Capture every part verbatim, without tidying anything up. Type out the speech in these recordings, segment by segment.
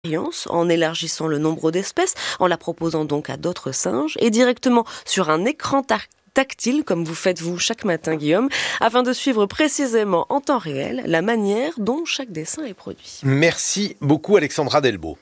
en élargissant le nombre d'espèces, en la proposant donc à d'autres singes, et directement sur un écran tar- tactile, comme vous faites vous chaque matin, Guillaume, afin de suivre précisément en temps réel la manière dont chaque dessin est produit. Merci beaucoup Alexandra Delbo.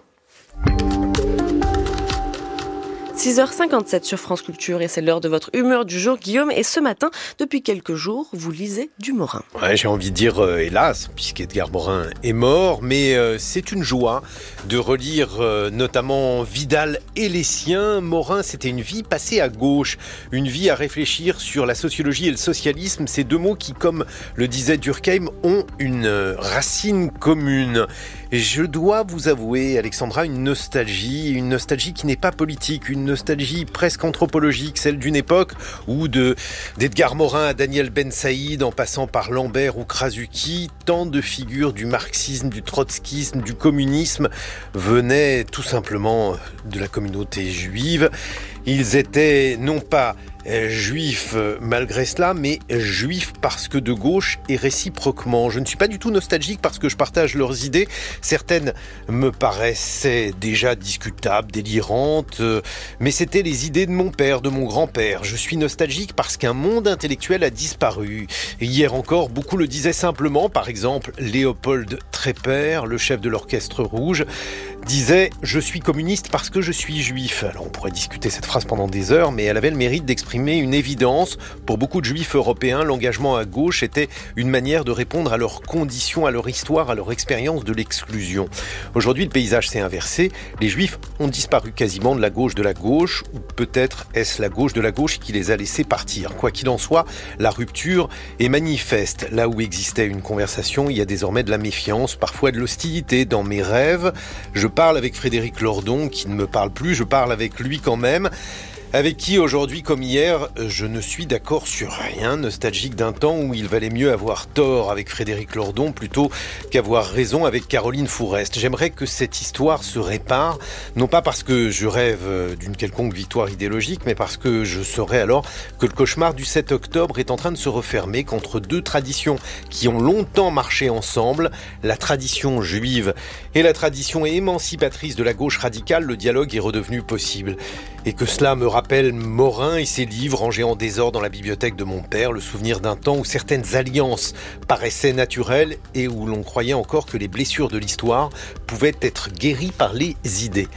six heures cinquante-sept sur France Culture et c'est l'heure de votre humeur du jour, Guillaume. Et ce matin, depuis quelques jours, vous lisez du Morin. Ouais, j'ai envie de dire euh, hélas, puisqu'Edgar Morin est mort, mais euh, c'est une joie de relire euh, notamment Vidal et les siens. Morin, c'était une vie passée à gauche, une vie à réfléchir sur la sociologie et le socialisme, ces deux mots qui, comme le disait Durkheim, ont une euh, racine commune. Et je dois vous avouer, Alexandra, une nostalgie, une nostalgie qui n'est pas politique, une nostalgie presque anthropologique, celle d'une époque où de, d'Edgar Morin à Daniel Ben Saïd, en passant par Lambert ou Krasuki, tant de figures du marxisme, du trotskisme, du communisme venaient tout simplement de la communauté juive. Ils étaient non pas juifs malgré cela, mais juifs parce que de gauche et réciproquement. Je ne suis pas du tout nostalgique parce que je partage leurs idées. Certaines me paraissaient déjà discutables, délirantes, mais c'était les idées de mon père, de mon grand-père. Je suis nostalgique parce qu'un monde intellectuel a disparu. Et hier encore, beaucoup le disaient simplement. Par exemple, Léopold Trépère, le chef de l'Orchestre Rouge, disait « Je suis communiste parce que je suis juif ». Alors on pourrait discuter cette phrase pendant des heures, mais elle avait le mérite d'exprimer une évidence. Pour beaucoup de juifs européens, l'engagement à gauche était une manière de répondre à leurs conditions, à leur histoire, à leur expérience de l'exclusion. Aujourd'hui, le paysage s'est inversé. Les juifs ont disparu quasiment de la gauche de la gauche, ou peut-être est-ce la gauche de la gauche qui les a laissés partir. Quoi qu'il en soit, la rupture est manifeste. Là où existait une conversation, il y a désormais de la méfiance, parfois de l'hostilité. Dans mes rêves, je parle avec Frédéric Lordon, qui ne me parle plus, je parle avec lui quand même, avec qui aujourd'hui comme hier, je ne suis d'accord sur rien, nostalgique d'un temps où il valait mieux avoir tort avec Frédéric Lordon plutôt qu'avoir raison avec Caroline Fourest. J'aimerais que cette histoire se répare, non pas parce que je rêve d'une quelconque victoire idéologique, mais parce que je saurais alors que le cauchemar du sept octobre est en train de se refermer contre deux traditions qui ont longtemps marché ensemble, la tradition juive et la tradition émancipatrice de la gauche radicale. Le dialogue est redevenu possible. Et que cela me rappelle Morin et ses livres rangés en désordre dans la bibliothèque de mon père, le souvenir d'un temps où certaines alliances paraissaient naturelles et où l'on croyait encore que les blessures de l'histoire pouvaient être guéries par les idées.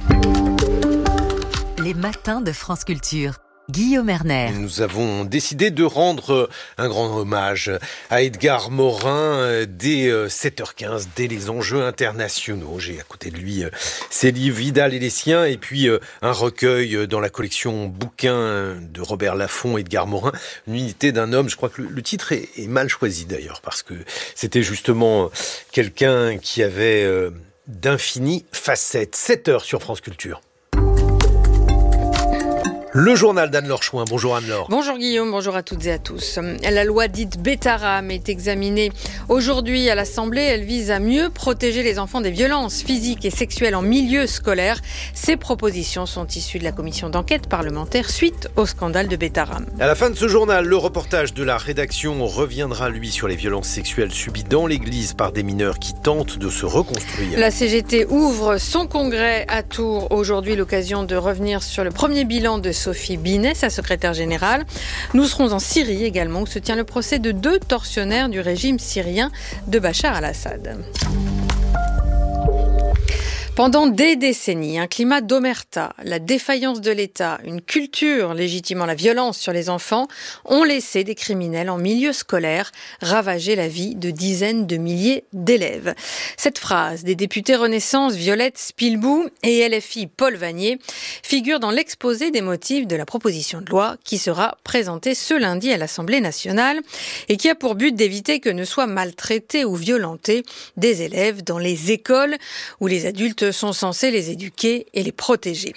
Les matins de France Culture. Guillaume Erner. Nous avons décidé de rendre un grand hommage à Edgar Morin dès sept heures quinze, dès les enjeux internationaux. J'ai à côté de lui ses livres Vidal et les siens et puis un recueil dans la collection bouquins de Robert Laffont, Edgar Morin, une unité d'un homme. Je crois que le titre est, est mal choisi d'ailleurs parce que c'était justement quelqu'un qui avait d'infinies facettes. sept heures sur France Culture. Le journal d'Anne-Laure Chouin. Bonjour Anne-Laure. Bonjour Guillaume, bonjour à toutes et à tous. La loi dite Bétaram est examinée aujourd'hui à l'Assemblée. Elle vise à mieux protéger les enfants des violences physiques et sexuelles en milieu scolaire. Ces propositions sont issues de la commission d'enquête parlementaire suite au scandale de Bétaram. À la fin de ce journal, le reportage de la rédaction reviendra lui sur les violences sexuelles subies dans l'église par des mineurs qui tentent de se reconstruire. La C G T ouvre son congrès à Tours aujourd'hui, l'occasion de revenir sur le premier bilan de Sophie Binet, sa secrétaire générale. Nous serons en Syrie également, où se tient le procès de deux tortionnaires du régime syrien de Bachar al-Assad. Pendant des décennies, un climat d'omerta, la défaillance de l'État, une culture légitimant la violence sur les enfants ont laissé des criminels en milieu scolaire ravager la vie de dizaines de milliers d'élèves. Cette phrase des députés Renaissance Violette Spilbou et L F I Paul Vanier figure dans l'exposé des motifs de la proposition de loi qui sera présentée ce lundi à l'Assemblée nationale et qui a pour but d'éviter que ne soient maltraités ou violentés des élèves dans les écoles où les adultes sont censés les éduquer et les protéger.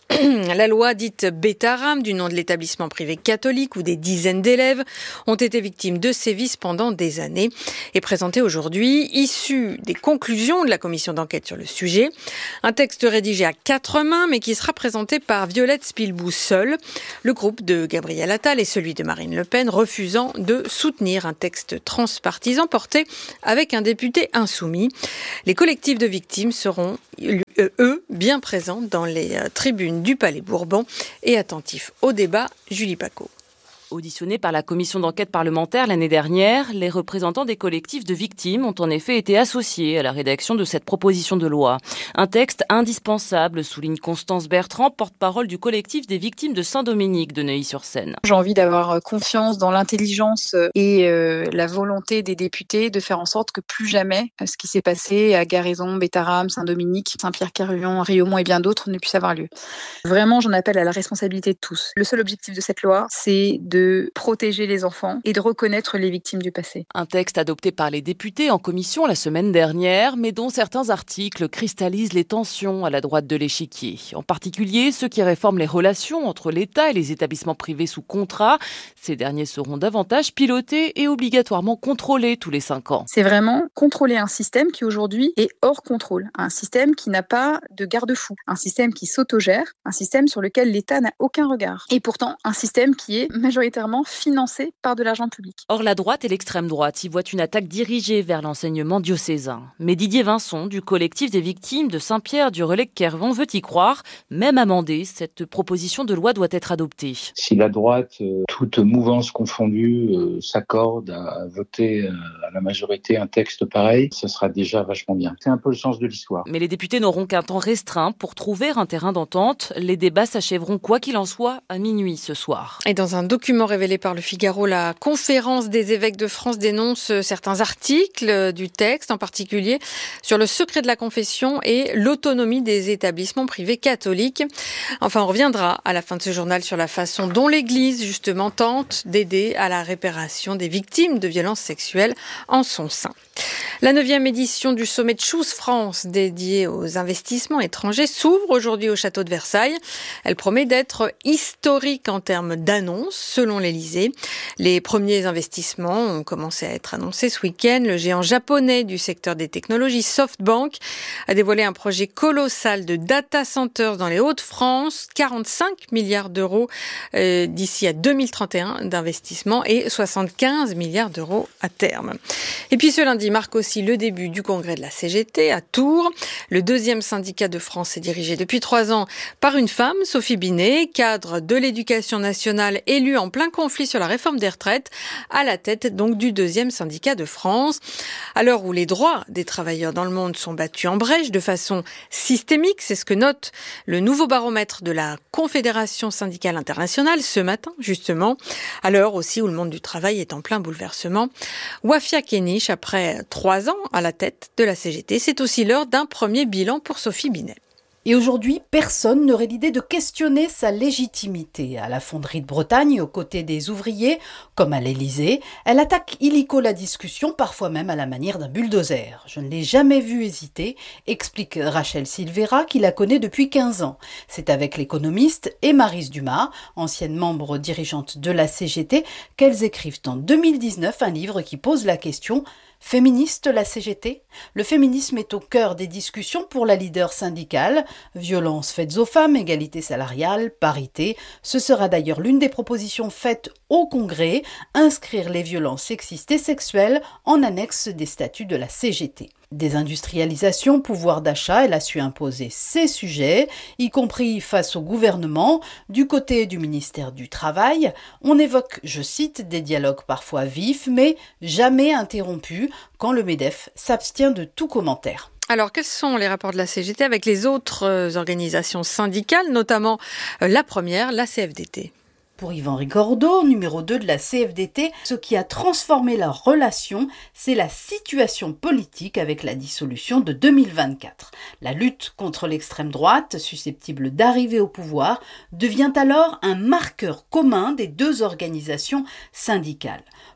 La loi dite Bétaram, du nom de l'établissement privé catholique où des dizaines d'élèves ont été victimes de sévices pendant des années, est présentée aujourd'hui, issue des conclusions de la commission d'enquête sur le sujet. Un texte rédigé à quatre mains, mais qui sera présenté par Violette Spilbou seule, le groupe de Gabriel Attal et celui de Marine Le Pen refusant de soutenir un texte transpartisan porté avec un député insoumis. Les collectifs de victimes seront, eux, bien présents dans les tribunes du Palais Bourbon et attentifs au débat. Julie Paco. Auditionnés par la commission d'enquête parlementaire l'année dernière, les représentants des collectifs de victimes ont en effet été associés à la rédaction de cette proposition de loi. Un texte indispensable, souligne Constance Bertrand, porte-parole du collectif des victimes de Saint-Dominique de Neuilly-sur-Seine. J'ai envie d'avoir confiance dans l'intelligence et euh, la volonté des députés de faire en sorte que plus jamais ce qui s'est passé à Garaison, Bétaram, Saint-Dominique, Saint-Pierre-Carillon, Riaumont et bien d'autres ne puisse avoir lieu. Vraiment, j'en appelle à la responsabilité de tous. Le seul objectif de cette loi, c'est de de protéger les enfants et de reconnaître les victimes du passé. Un texte adopté par les députés en commission la semaine dernière, mais dont certains articles cristallisent les tensions à la droite de l'échiquier. En particulier, ceux qui réforment les relations entre l'État et les établissements privés sous contrat. Ces derniers seront davantage pilotés et obligatoirement contrôlés tous les cinq ans. C'est vraiment contrôler un système qui aujourd'hui est hors contrôle. Un système qui n'a pas de garde-fou. Un système qui s'autogère. Un système sur lequel l'État n'a aucun regard. Et pourtant, un système qui est majoritairement financé par de l'argent public. Or, la droite et l'extrême droite y voient une attaque dirigée vers l'enseignement diocésain. Mais Didier Vincent, du collectif des victimes de Saint-Pierre-du-Relais-Kervon, veut y croire. Même amendée, cette proposition de loi doit être adoptée. Si la droite, euh, toute mouvance confondue, euh, s'accorde à voter euh, à la majorité un texte pareil, ce sera déjà vachement bien. C'est un peu le sens de l'histoire. Mais les députés n'auront qu'un temps restreint pour trouver un terrain d'entente. Les débats s'achèveront, quoi qu'il en soit, à minuit ce soir. Et dans un document révélé par le Figaro, la conférence des évêques de France dénonce certains articles du texte, en particulier sur le secret de la confession et l'autonomie des établissements privés catholiques. Enfin, on reviendra à la fin de ce journal sur la façon dont l'Église, justement, tente d'aider à la réparation des victimes de violences sexuelles en son sein. La neuvième édition du sommet de Choose France, dédié aux investissements étrangers, s'ouvre aujourd'hui au château de Versailles. Elle promet d'être historique en termes d'annonces, selon l'Élysée. Les premiers investissements ont commencé à être annoncés ce week-end. Le géant japonais du secteur des technologies, SoftBank, a dévoilé un projet colossal de data centers dans les Hauts-de-France, quarante-cinq milliards d'euros euh, d'ici à deux mille trente et un d'investissement et soixante-quinze milliards d'euros à terme. Et puis ce lundi marque aussi le début du congrès de la C G T à Tours. Le deuxième syndicat de France est dirigé depuis trois ans par une femme, Sophie Binet, cadre de l'éducation nationale élue en plein conflit sur la réforme des retraites, à la tête donc du deuxième syndicat de France. À l'heure où les droits des travailleurs dans le monde sont battus en brèche de façon systémique, c'est ce que note le nouveau baromètre de la Confédération syndicale internationale ce matin, justement, à l'heure aussi où le monde du travail est en plein bouleversement. Wafia Kéniche, après trois ans à la tête de la C G T, c'est aussi l'heure d'un premier bilan pour Sophie Binet. Et aujourd'hui, personne n'aurait l'idée de questionner sa légitimité. À la Fonderie de Bretagne, aux côtés des ouvriers, comme à l'Élysée, elle attaque illico la discussion, parfois même à la manière d'un bulldozer. Je ne l'ai jamais vue hésiter, explique Rachel Silveira, qui la connaît depuis quinze ans. C'est avec l'économiste Émarise Dumas, ancienne membre dirigeante de la C G T, qu'elles écrivent en deux mille dix-neuf un livre qui pose la question « Féministe la C G T ? Le féminisme est au cœur des discussions pour la leader syndicale. Violences faites aux femmes, égalité salariale, parité. Ce sera d'ailleurs l'une des propositions faites au Congrès, inscrire les violences sexistes et sexuelles en annexe des statuts de la C G T. Désindustrialisation, pouvoir d'achat, elle a su imposer ses sujets, y compris face au gouvernement. Du côté du ministère du Travail, on évoque, je cite, des dialogues parfois vifs, mais jamais interrompus, quand le MEDEF s'abstient de tout commentaire. Alors, quels sont les rapports de la C G T avec les autres organisations syndicales, notamment la première, la C F D T ? Pour Yvan Ricordo, numéro deux de la C F D T, ce qui a transformé leur relation, c'est la situation politique avec la dissolution de deux mille vingt-quatre. La lutte contre l'extrême droite, susceptible d'arriver au pouvoir, devient alors un marqueur commun des deux organisations syndicales.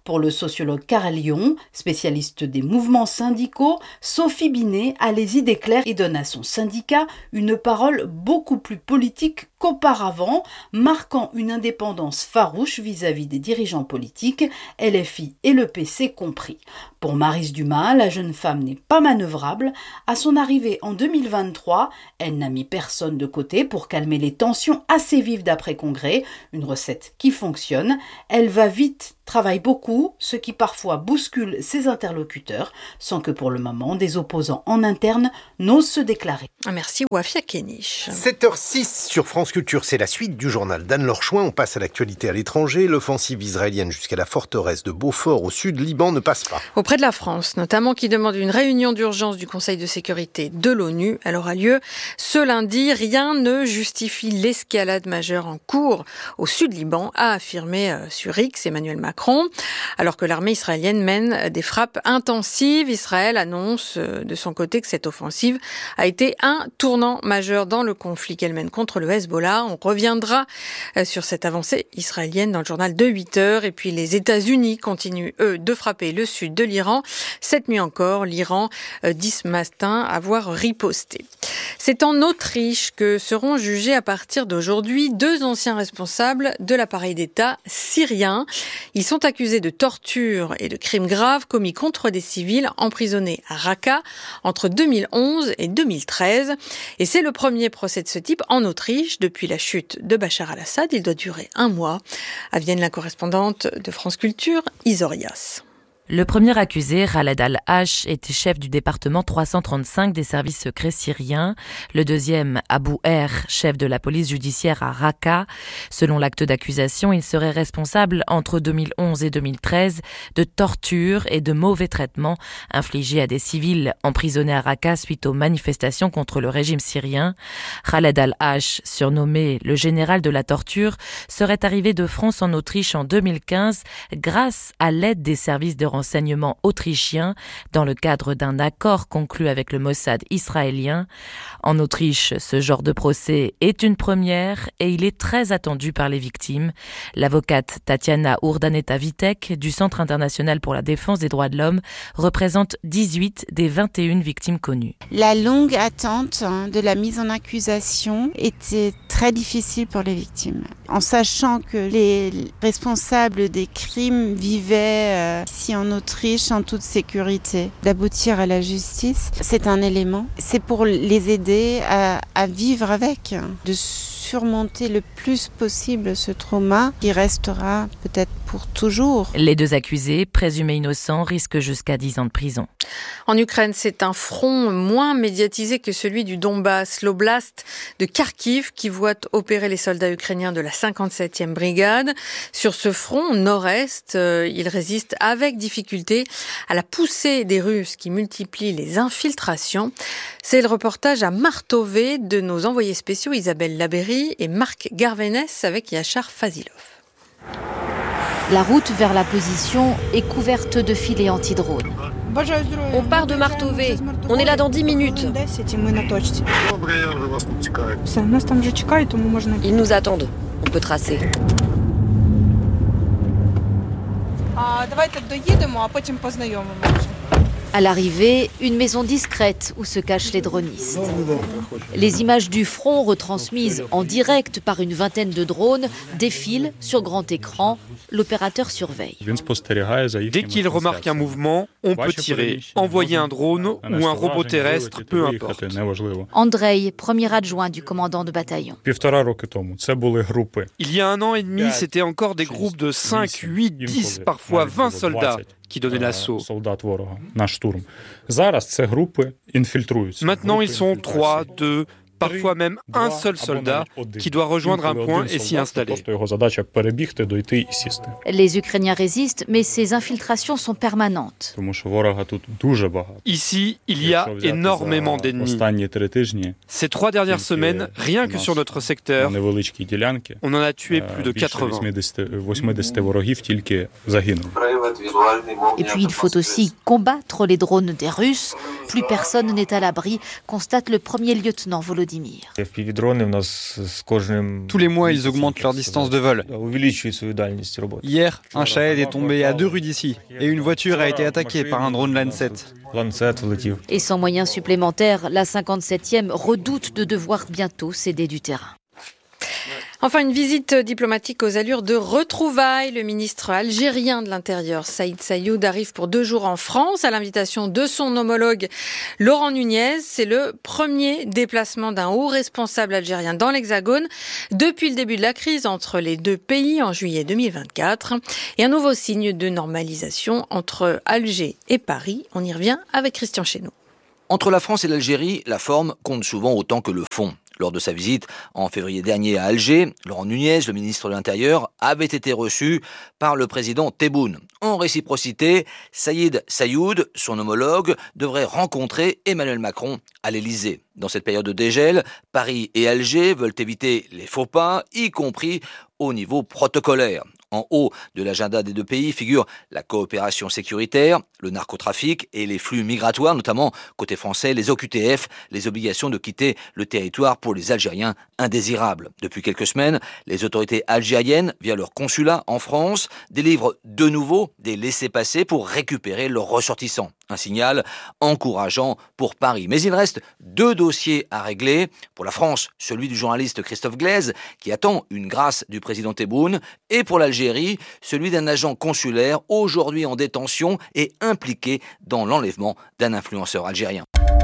Pour le sociologue Karel Lyon, spécialiste des mouvements syndicaux, Sophie Binet a les idées claires et donne à son syndicat une parole beaucoup plus politique qu'auparavant, marquant une indépendance farouche vis-à-vis des dirigeants politiques, L F I et le P C compris. Pour Maryse Dumas, la jeune femme n'est pas manœuvrable. À son arrivée en deux mille vingt-trois, elle n'a mis personne de côté pour calmer les tensions assez vives d'après-congrès, une recette qui fonctionne. Elle va vite, travaille beaucoup, ce qui parfois bouscule ses interlocuteurs, sans que pour le moment des opposants en interne n'osent se déclarer. Merci Wafia Kenich. sept heures six sur France Culture, c'est la suite du journal d'Anne-Laure Chouin. On passe à l'actualité à l'étranger. L'offensive israélienne jusqu'à la forteresse de Beaufort au sud Liban ne passe pas. Auprès de la France, notamment, qui demande une réunion d'urgence du Conseil de sécurité de l'ONU. Elle aura lieu ce lundi. Rien ne justifie l'escalade majeure en cours au sud Liban, a affirmé sur X Emmanuel Macron. Alors que l'armée israélienne mène des frappes intensives, Israël annonce de son côté que cette offensive a été un tournant majeur dans le conflit qu'elle mène contre le Hezbollah. On reviendra sur cette avancée israélienne dans le journal de huit heures. Et puis les États-Unis continuent, eux, de frapper le sud de l'Iran. Cette nuit encore, l'Iran dit ce matin avoir riposté. C'est en Autriche que seront jugés à partir d'aujourd'hui deux anciens responsables de l'appareil d'État syrien. Ils sont accusés de torture et de crimes graves commis contre des civils emprisonnés à Raqqa entre deux mille onze et deux mille treize. Et c'est le premier procès de ce type en Autriche depuis la chute de Bachar al-Assad. Il doit durer un mois. À Vienne, la correspondante de France Culture, Isorias. Le premier accusé, Khaled al-Hash, était chef du département trois cent trente-cinq des services secrets syriens. Le deuxième, Abou Er, chef de la police judiciaire à Raqqa. Selon l'acte d'accusation, il serait responsable entre deux mille onze et deux mille treize de torture et de mauvais traitements infligés à des civils emprisonnés à Raqqa suite aux manifestations contre le régime syrien. Khaled al-Hash, surnommé le général de la torture, serait arrivé de France en Autriche en deux mille quinze grâce à l'aide des services de renseignement renseignements autrichiens dans le cadre d'un accord conclu avec le Mossad israélien. En Autriche, ce genre de procès est une première et il est très attendu par les victimes. L'avocate Tatiana Urdaneta-Vitek du Centre international pour la défense des droits de l'homme représente dix-huit des vingt et une victimes connues. La longue attente de la mise en accusation était très difficile pour les victimes. En sachant que les responsables des crimes vivaient euh, ici en Autriche en toute sécurité, d'aboutir à la justice, c'est un élément. C'est pour les aider à, à vivre avec, de surmonter le plus possible ce trauma qui restera peut-être pour toujours. Les deux accusés, présumés innocents, risquent jusqu'à dix ans de prison. En Ukraine, c'est un front moins médiatisé que celui du Donbass, l'oblast de Kharkiv, qui voit opérer les soldats ukrainiens de la cinquante-septième brigade. Sur ce front nord-est, euh, ils résistent avec difficulté à la poussée des Russes qui multiplient les infiltrations. C'est le reportage à Martové de nos envoyés spéciaux Isabelle Labéry et Marc Garvenès avec Yachar Fazilov. La route vers la position est couverte de filets anti-drones. On part de Martové. On est là dans dix minutes. Ils nous attendent. On peut tracer. À l'arrivée, une maison discrète où se cachent les dronistes. Les images du front retransmises en direct par une vingtaine de drones défilent sur grand écran. L'opérateur surveille. Dès qu'il remarque un mouvement, on peut tirer, envoyer un drone ou un robot terrestre, peu importe. Andrei, premier adjoint du commandant de bataillon. Il y a un an et demi, c'était encore des groupes de cinq, huit, dix, parfois vingt soldats qui donnaient l'assaut. Maintenant, ils sont trois, deux, parfois même un seul soldat qui doit rejoindre un point et s'y installer. Les Ukrainiens résistent, mais ces infiltrations sont permanentes. Ici, il y a énormément d'ennemis. Ces trois dernières semaines, rien que sur notre secteur, on en a tué plus de quatre-vingts. Et puis il faut aussi combattre les drones des Russes. Plus personne n'est à l'abri, constate le premier lieutenant Volodymyr. Vladimir. Tous les mois, ils augmentent leur distance de vol. Hier, un Shahed est tombé à deux rues d'ici et une voiture a été attaquée par un drone Lancet. Et sans moyens supplémentaires, la cinquante-septième redoute de devoir bientôt céder du terrain. Enfin, une visite diplomatique aux allures de retrouvailles. Le ministre algérien de l'Intérieur, Saïd Saïoud, arrive pour deux jours en France à l'invitation de son homologue Laurent Nunez. C'est le premier déplacement d'un haut responsable algérien dans l'Hexagone depuis le début de la crise entre les deux pays en juillet deux mille vingt-quatre. Et un nouveau signe de normalisation entre Alger et Paris. On y revient avec Christian Chesneau. Entre la France et l'Algérie, la forme compte souvent autant que le fond. Lors de sa visite en février dernier à Alger, Laurent Nunez, le ministre de l'Intérieur, avait été reçu par le président Tebboune. En réciprocité, Saïd Saïoud, son homologue, devrait rencontrer Emmanuel Macron à l'Élysée. Dans cette période de dégel, Paris et Alger veulent éviter les faux pas, y compris au niveau protocolaire. En haut de l'agenda des deux pays figurent la coopération sécuritaire, le narcotrafic et les flux migratoires, notamment côté français, les O Q T F, les obligations de quitter le territoire pour les Algériens indésirables. Depuis quelques semaines, les autorités algériennes, via leur consulat en France, délivrent de nouveau des laissez-passer pour récupérer leurs ressortissants. Un signal encourageant pour Paris. Mais il reste deux dossiers à régler. Pour la France, celui du journaliste Christophe Glaise, qui attend une grâce du président Tebboune, et pour l'Algérie, celui d'un agent consulaire aujourd'hui en détention et impliqué dans l'enlèvement d'un influenceur algérien.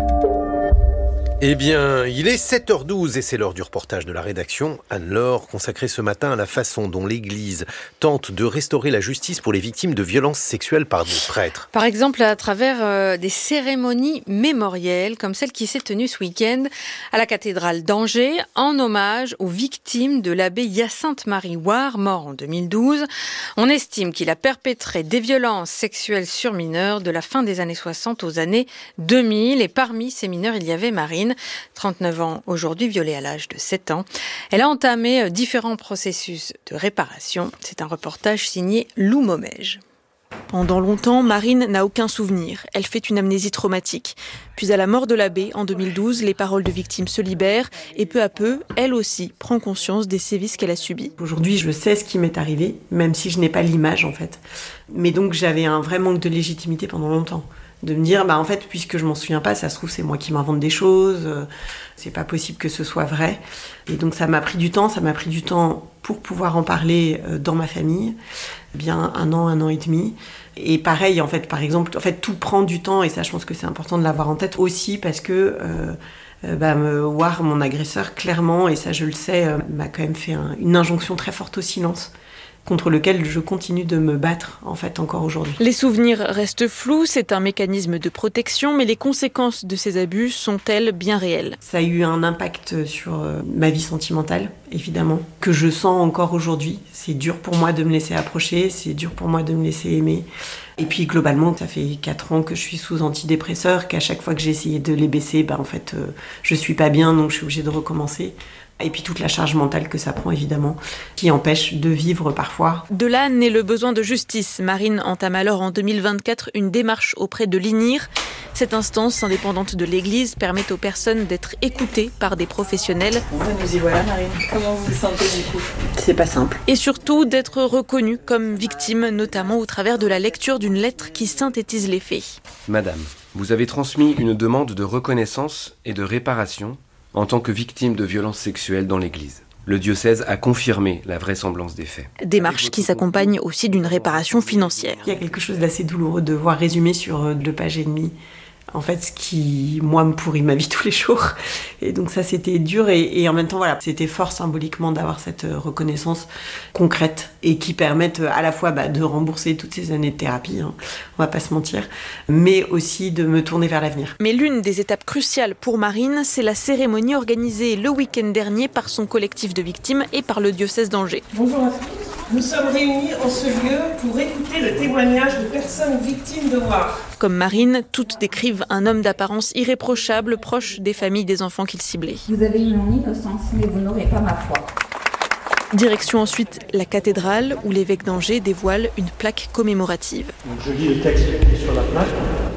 Eh bien, il est sept heures douze et c'est l'heure du reportage de la rédaction. Anne-Laure, consacrée ce matin à la façon dont l'Église tente de restaurer la justice pour les victimes de violences sexuelles par des prêtres. Par exemple, à travers euh, des cérémonies mémorielles, comme celle qui s'est tenue ce week-end à la cathédrale d'Angers, en hommage aux victimes de l'abbé Hyacinthe Marie War, mort en deux mille douze. On estime qu'il a perpétré des violences sexuelles sur mineurs de la fin des années soixante aux années deux mille. Et parmi ces mineurs, il y avait Marine, trente-neuf ans aujourd'hui, violée à l'âge de sept ans. Elle a entamé différents processus de réparation. C'est un reportage signé Lou Momège. Pendant longtemps, Marine n'a aucun souvenir. Elle fait une amnésie traumatique. Puis à la mort de l'abbé, en deux mille douze, les paroles de victimes se libèrent et peu à peu, elle aussi prend conscience des sévices qu'elle a subis. Aujourd'hui, je sais ce qui m'est arrivé, même si je n'ai pas l'image en fait. Mais donc j'avais un vrai manque de légitimité pendant longtemps. De me dire, bah en fait, puisque je m'en souviens pas, ça se trouve, c'est moi qui m'invente des choses, euh, c'est pas possible que ce soit vrai. Et donc ça m'a pris du temps, ça m'a pris du temps pour pouvoir en parler euh, dans ma famille, bien un an, un an et demi. Et pareil, en fait, par exemple, en fait, tout prend du temps, et ça, je pense que c'est important de l'avoir en tête aussi, parce que euh, euh, bah, War, mon agresseur, clairement, et ça je le sais, euh, m'a quand même fait un, une injonction très forte au silence, contre lequel je continue de me battre, en fait, encore aujourd'hui. Les souvenirs restent flous, c'est un mécanisme de protection, mais les conséquences de ces abus sont-elles bien réelles ? Ça a eu un impact sur euh, ma vie sentimentale, évidemment, que je sens encore aujourd'hui. C'est dur pour moi de me laisser approcher, c'est dur pour moi de me laisser aimer. Et puis, globalement, ça fait quatre ans que je suis sous antidépresseurs, qu'à chaque fois que j'ai essayé de les baisser, bah, en fait, euh, je suis pas bien, donc je suis obligée de recommencer. Et puis toute la charge mentale que ça prend, évidemment, qui empêche de vivre parfois. De là naît le besoin de justice. Marine entame alors en deux mille vingt-quatre une démarche auprès de l'I N I R. Cette instance indépendante de l'Église permet aux personnes d'être écoutées par des professionnels. Nous y voilà, Marine. Comment vous vous sentez du coup ? C'est pas simple. Et surtout d'être reconnues comme victimes, notamment au travers de la lecture d'une lettre qui synthétise les faits. Madame, vous avez transmis une demande de reconnaissance et de réparation en tant que victime de violences sexuelles dans l'Église. Le diocèse a confirmé la vraisemblance des faits. Démarche qui s'accompagne aussi d'une réparation financière. Il y a quelque chose d'assez douloureux de voir résumé sur deux pages et demie, en fait, ce qui, moi, me pourrit ma vie tous les jours. Et donc ça, c'était dur. Et, et en même temps, voilà, c'était fort symboliquement d'avoir cette reconnaissance concrète et qui permette à la fois bah, de rembourser toutes ces années de thérapie, hein, on va pas se mentir, mais aussi de me tourner vers l'avenir. Mais l'une des étapes cruciales pour Marine, c'est la cérémonie organisée le week-end dernier par son collectif de victimes et par le diocèse d'Angers. Bonjour à tous. Nous sommes réunis en ce lieu pour écouter le témoignage de personnes victimes de War. Comme Marine, toutes décrivent un homme d'apparence irréprochable, proche des familles des enfants qu'il ciblait. Vous avez mon innocence, mais vous n'aurez pas ma foi. Direction ensuite la cathédrale, où l'évêque d'Angers dévoile une plaque commémorative. Donc je lis le texte qui est sur la plaque.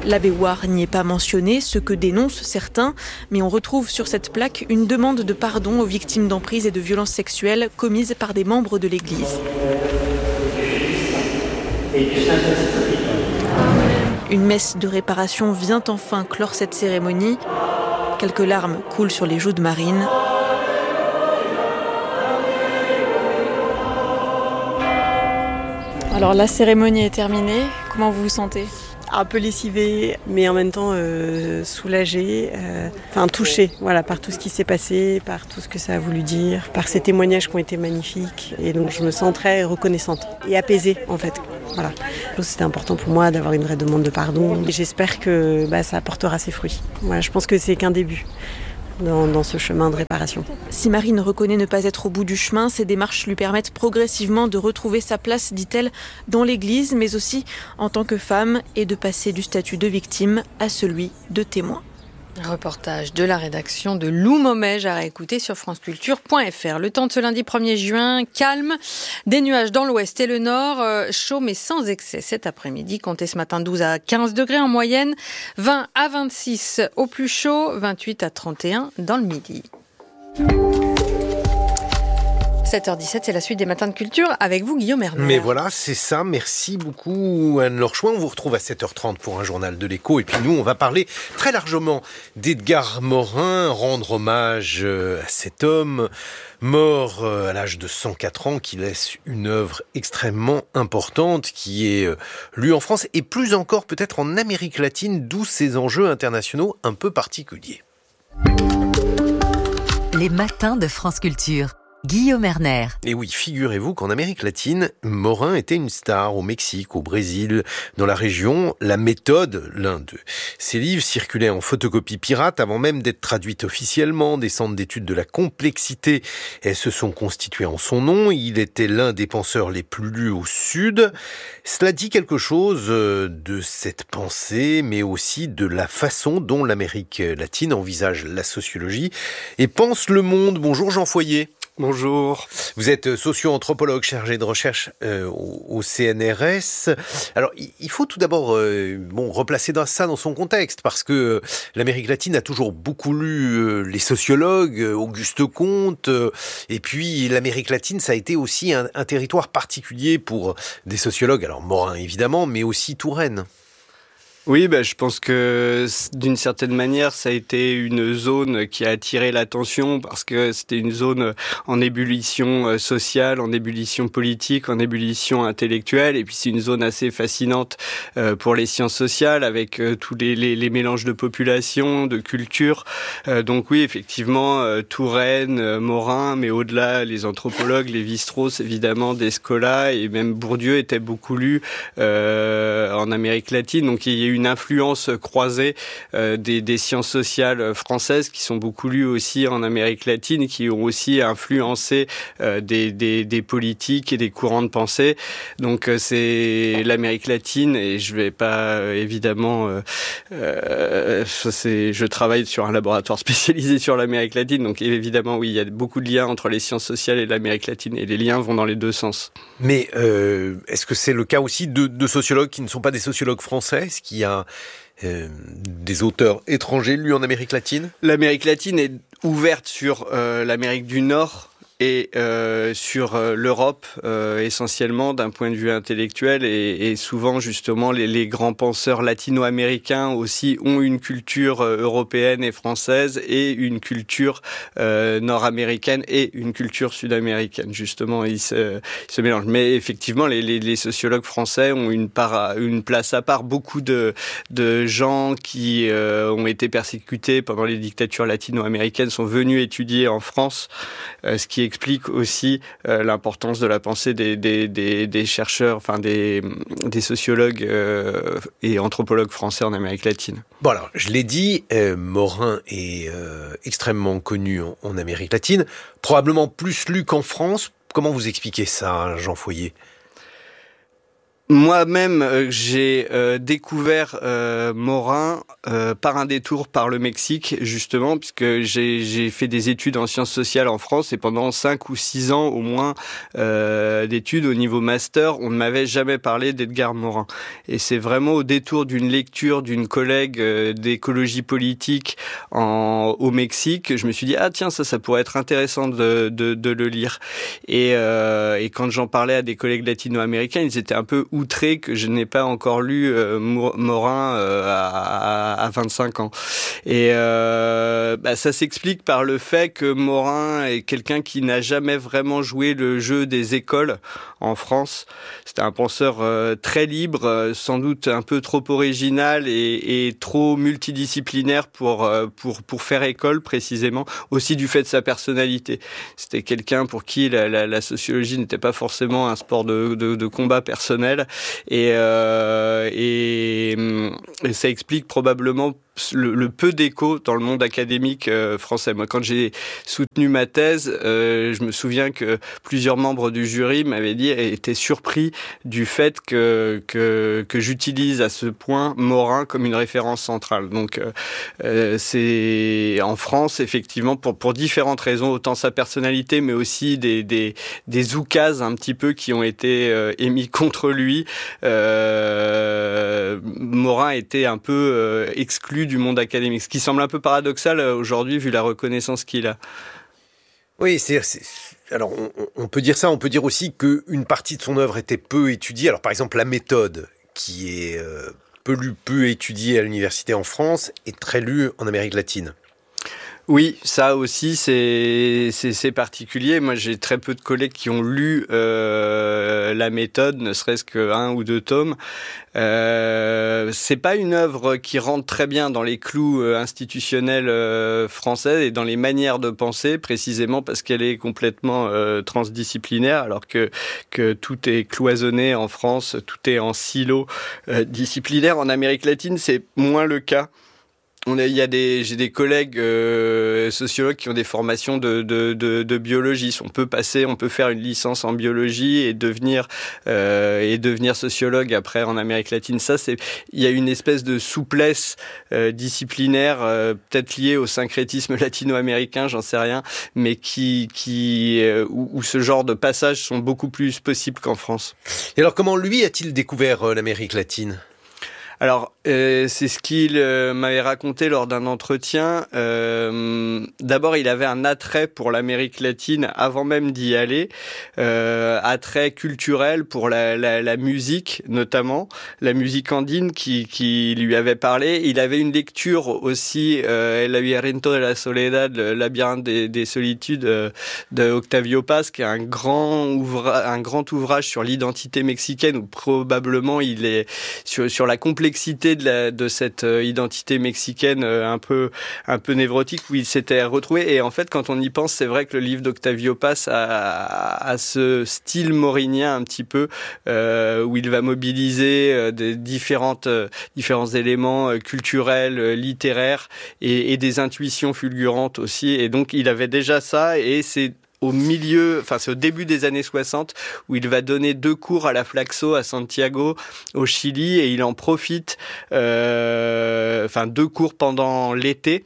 L'abbé Ouar n'y est pas mentionné, ce que dénoncent certains, mais on retrouve sur cette plaque une demande de pardon aux victimes d'emprise et de violences sexuelles commises par des membres de l'Église. Une messe de réparation vient enfin clore cette cérémonie. Quelques larmes coulent sur les joues de Marine. Alors la cérémonie est terminée, comment vous vous sentez ? Un peu lessivée, mais en même temps euh, soulagée, euh, enfin touchée, voilà, par tout ce qui s'est passé, par tout ce que ça a voulu dire, par ces témoignages qui ont été magnifiques. Et donc je me sens très reconnaissante et apaisée en fait. Voilà. C'était important pour moi d'avoir une vraie demande de pardon. Et j'espère que bah, ça apportera ses fruits. Voilà, je pense que c'est qu'un début. Dans, dans ce chemin de réparation. Si Marine reconnaît ne pas être au bout du chemin, ces démarches lui permettent progressivement de retrouver sa place, dit-elle, dans l'Église, mais aussi en tant que femme, et de passer du statut de victime à celui de témoin. Reportage de la rédaction de Lou Momège à réécouter sur franceculture point f r. Le temps de ce lundi premier juin, calme, des nuages dans l'ouest et le nord, euh, chaud mais sans excès cet après-midi. Comptez ce matin douze à quinze degrés en moyenne, vingt à vingt-six au plus chaud, vingt-huit à trente et un dans le midi. sept heures dix-sept, c'est la suite des Matins de Culture avec vous, Guillaume Erner. Mais voilà, c'est ça. Merci beaucoup, Anne-Laure Chouin. On vous retrouve à sept heures trente pour un journal de l'Écho. Et puis nous, on va parler très largement d'Edgar Morin, rendre hommage à cet homme mort à l'âge de cent quatre ans, qui laisse une œuvre extrêmement importante, qui est lue en France et plus encore peut-être en Amérique latine, d'où ces enjeux internationaux un peu particuliers. Les Matins de France Culture. Guillaume Erner. Et oui, figurez-vous qu'en Amérique latine, Morin était une star au Mexique, au Brésil, dans la région. La méthode, l'un de ses livres, circulait en photocopie pirate avant même d'être traduite officiellement. Des centres d'études de la complexité elles se sont constitués en son nom. Il était l'un des penseurs les plus lus au Sud. Cela dit quelque chose de cette pensée, mais aussi de la façon dont l'Amérique latine envisage la sociologie et pense le monde. Bonjour Jean Foyer. Bonjour. Vous êtes socio-anthropologue chargé de recherche euh, au, au C N R S. Alors, il faut tout d'abord euh, bon, replacer dans ça dans son contexte, parce que euh, l'Amérique latine a toujours beaucoup lu euh, les sociologues, euh, Auguste Comte, euh, et puis l'Amérique latine, ça a été aussi un, un territoire particulier pour des sociologues, alors Morin évidemment, mais aussi Touraine. Oui, bah, je pense que d'une certaine manière, ça a été une zone qui a attiré l'attention parce que c'était une zone en ébullition sociale, en ébullition politique, en ébullition intellectuelle. Et puis c'est une zone assez fascinante pour les sciences sociales avec tous les, les, les mélanges de population, de culture. Donc oui, effectivement, Touraine, Morin, mais au-delà, les anthropologues, Lévi-Strauss, évidemment, Descola et même Bourdieu étaient beaucoup lus euh, en Amérique latine. Donc il y a eu une influence croisée euh, des, des sciences sociales françaises qui sont beaucoup lues aussi en Amérique latine, qui ont aussi influencé euh, des, des, des politiques et des courants de pensée. Donc euh, c'est l'Amérique latine, et je vais pas euh, évidemment, euh, euh, c'est, je travaille sur un laboratoire spécialisé sur l'Amérique latine, donc évidemment oui, il y a beaucoup de liens entre les sciences sociales et l'Amérique latine, et les liens vont dans les deux sens. Mais euh, est-ce que c'est le cas aussi de, de sociologues qui ne sont pas des sociologues français? Est-ce qu'il y a euh, des auteurs étrangers lus en Amérique latine? L'Amérique latine est ouverte sur euh, l'Amérique du Nord et euh, sur euh, l'Europe euh, essentiellement d'un point de vue intellectuel, et, et souvent justement les, les grands penseurs latino-américains aussi ont une culture euh, européenne et française et une culture euh, nord-américaine et une culture sud-américaine, justement ils se, ils se mélangent. Mais effectivement les, les, les sociologues français ont une, part, une place à part. Beaucoup de, de gens qui euh, ont été persécutés pendant les dictatures latino-américaines sont venus étudier en France, euh, ce qui est explique aussi euh, l'importance de la pensée des, des, des, des chercheurs, enfin des, des sociologues euh, et anthropologues français en Amérique latine. Bon alors, je l'ai dit, euh, Morin est euh, extrêmement connu en, en Amérique latine, probablement plus lu qu'en France. Comment vous expliquez ça, Jean Foyer ? Moi-même, euh, j'ai euh, découvert euh, Morin euh, par un détour par le Mexique, justement, puisque j'ai, j'ai fait des études en sciences sociales en France et pendant cinq ou six ans au moins euh, d'études au niveau master, on ne m'avait jamais parlé d'Edgar Morin. Et c'est vraiment au détour d'une lecture d'une collègue euh, d'écologie politique en, au Mexique que je me suis dit « Ah tiens, ça, ça pourrait être intéressant de, de, de le lire ». Et, euh, et quand j'en parlais à des collègues latino-américains, ils étaient un peu outré que je n'ai pas encore lu euh, Morin euh, à, à vingt-cinq ans. Et euh, bah, ça s'explique par le fait que Morin est quelqu'un qui n'a jamais vraiment joué le jeu des écoles en France. C'était un penseur euh, très libre, euh, sans doute un peu trop original et, et trop multidisciplinaire pour, euh, pour, pour faire école précisément, aussi du fait de sa personnalité. C'était quelqu'un pour qui la, la, la sociologie n'était pas forcément un sport de, de, de combat personnel. Et, euh, et, et ça explique probablement le, le peu d'écho dans le monde académique euh, français. Moi, quand j'ai soutenu ma thèse, euh, je me souviens que plusieurs membres du jury m'avaient dit et étaient surpris du fait que, que, que j'utilise à ce point Morin comme une référence centrale. Donc, euh, c'est en France, effectivement, pour, pour différentes raisons, autant sa personnalité, mais aussi des, des, des oukases un petit peu qui ont été euh, émis contre lui. Euh, Morin était un peu euh, exclu du monde académique, ce qui semble un peu paradoxal aujourd'hui vu la reconnaissance qu'il a. Oui, c'est, c'est alors on, on peut dire ça, on peut dire aussi qu'une partie de son œuvre était peu étudiée. Alors par exemple la méthode, qui est euh, peu lue, peu étudiée à l'université en France, est très lue en Amérique latine. Oui, ça aussi, c'est, c'est, c'est particulier. Moi, j'ai très peu de collègues qui ont lu euh, la méthode, ne serait-ce qu'un ou deux tomes. Euh, c'est pas une œuvre qui rentre très bien dans les clous institutionnels euh, français et dans les manières de penser, précisément parce qu'elle est complètement euh, transdisciplinaire, alors que que tout est cloisonné en France, tout est en silo euh, disciplinaire. En Amérique latine, c'est moins le cas. On a, il y a des, j'ai des collègues euh, sociologues qui ont des formations de, de, de, de biologie. On peut passer, on peut faire une licence en biologie et devenir euh, et devenir sociologue après en Amérique latine. Ça, c'est, il y a une espèce de souplesse euh, disciplinaire, euh, peut-être liée au syncrétisme latino-américain, j'en sais rien, mais qui, qui, euh, où, où ce genre de passages sont beaucoup plus possibles qu'en France. Et alors, comment lui a-t-il découvert euh, l'Amérique latine ? Alors, euh, c'est ce qu'il euh, m'avait raconté lors d'un entretien. Euh, d'abord, il avait un attrait pour l'Amérique latine avant même d'y aller, euh, attrait culturel pour la, la, la musique, notamment la musique andine qui, qui lui avait parlé. Il avait une lecture aussi, euh, El laberinto de la soledad, le labyrinthe des, des solitudes euh, de Octavio Paz, qui est un grand ouvrage, un grand ouvrage sur l'identité mexicaine, où probablement il est sur, sur la complexité de, la, de cette euh, identité mexicaine euh, un peu un peu névrotique où il s'était retrouvé. Et en fait, quand on y pense, c'est vrai que le livre d'Octavio Paz a, a, a ce style morinien un petit peu euh, où il va mobiliser euh, des différentes euh, différents éléments euh, culturels, euh, littéraires et, et des intuitions fulgurantes aussi. Et donc, il avait déjà ça et c'est au milieu, enfin c'est au début des années soixante où il va donner deux cours à la Flaxo à Santiago au Chili et il en profite, euh, enfin deux cours pendant l'été.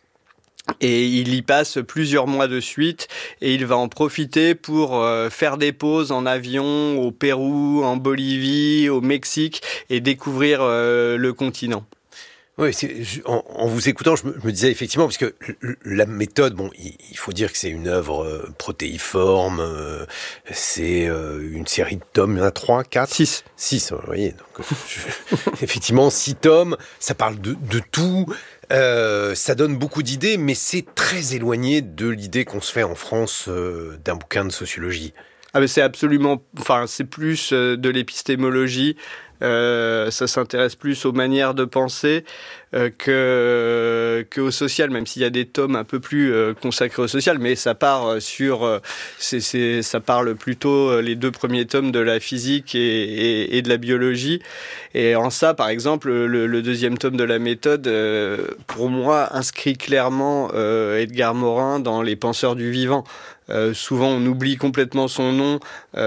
Et il y passe plusieurs mois de suite et il va en profiter pour euh, faire des pauses en avion au Pérou, en Bolivie, au Mexique et découvrir euh, le continent. Oui, c'est, en, en vous écoutant, je me, je me disais effectivement, parce que la méthode, bon, il, il faut dire que c'est une œuvre euh, protéiforme, euh, c'est euh, une série de tomes, il y en a trois, quatre, six, six, vous voyez. Donc, je, effectivement, six tomes, ça parle de, de tout, euh, ça donne beaucoup d'idées, mais c'est très éloigné de l'idée qu'on se fait en France euh, d'un bouquin de sociologie. Ah mais c'est absolument, enfin c'est plus euh, de l'épistémologie Euh, ça s'intéresse plus aux manières de penser euh, que, que au social, même s'il y a des tomes un peu plus euh, consacrés au social, mais ça part sur, euh, c'est, c'est, ça parle plutôt euh, les deux premiers tomes de la physique et, et, et de la biologie. Et en ça, par exemple, le, le deuxième tome de la méthode, euh, pour moi, inscrit clairement euh, Edgar Morin dans les penseurs du vivant. Euh, souvent, on oublie complètement son nom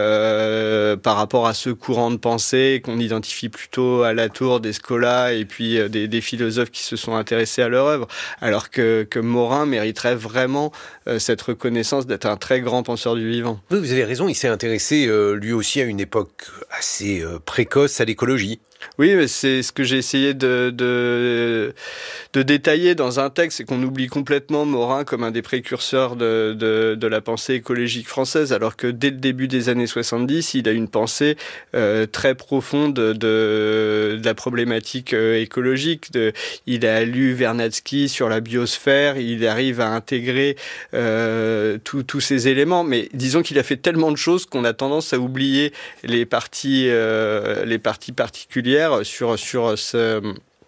euh, par rapport à ce courant de pensée qu'on identifie plutôt à Latour, des Scola et puis euh, des, des philosophes qui se sont intéressés à leur œuvre, alors que, que Morin mériterait vraiment euh, cette reconnaissance d'être un très grand penseur du vivant. Oui, vous avez raison, il s'est intéressé euh, lui aussi à une époque assez euh, précoce à l'écologie. Oui, mais c'est ce que j'ai essayé de, de, de détailler dans un texte, c'est qu'on oublie complètement Morin comme un des précurseurs de, de, de la pensée écologique française, alors que dès le début des années soixante-dix, il a une pensée euh, très profonde de, de la problématique euh, écologique. De, il a lu Vernadsky sur la biosphère, il arrive à intégrer euh, tous ces éléments, mais disons qu'il a fait tellement de choses qu'on a tendance à oublier les parties, euh, les parties particulières sur, sur ce...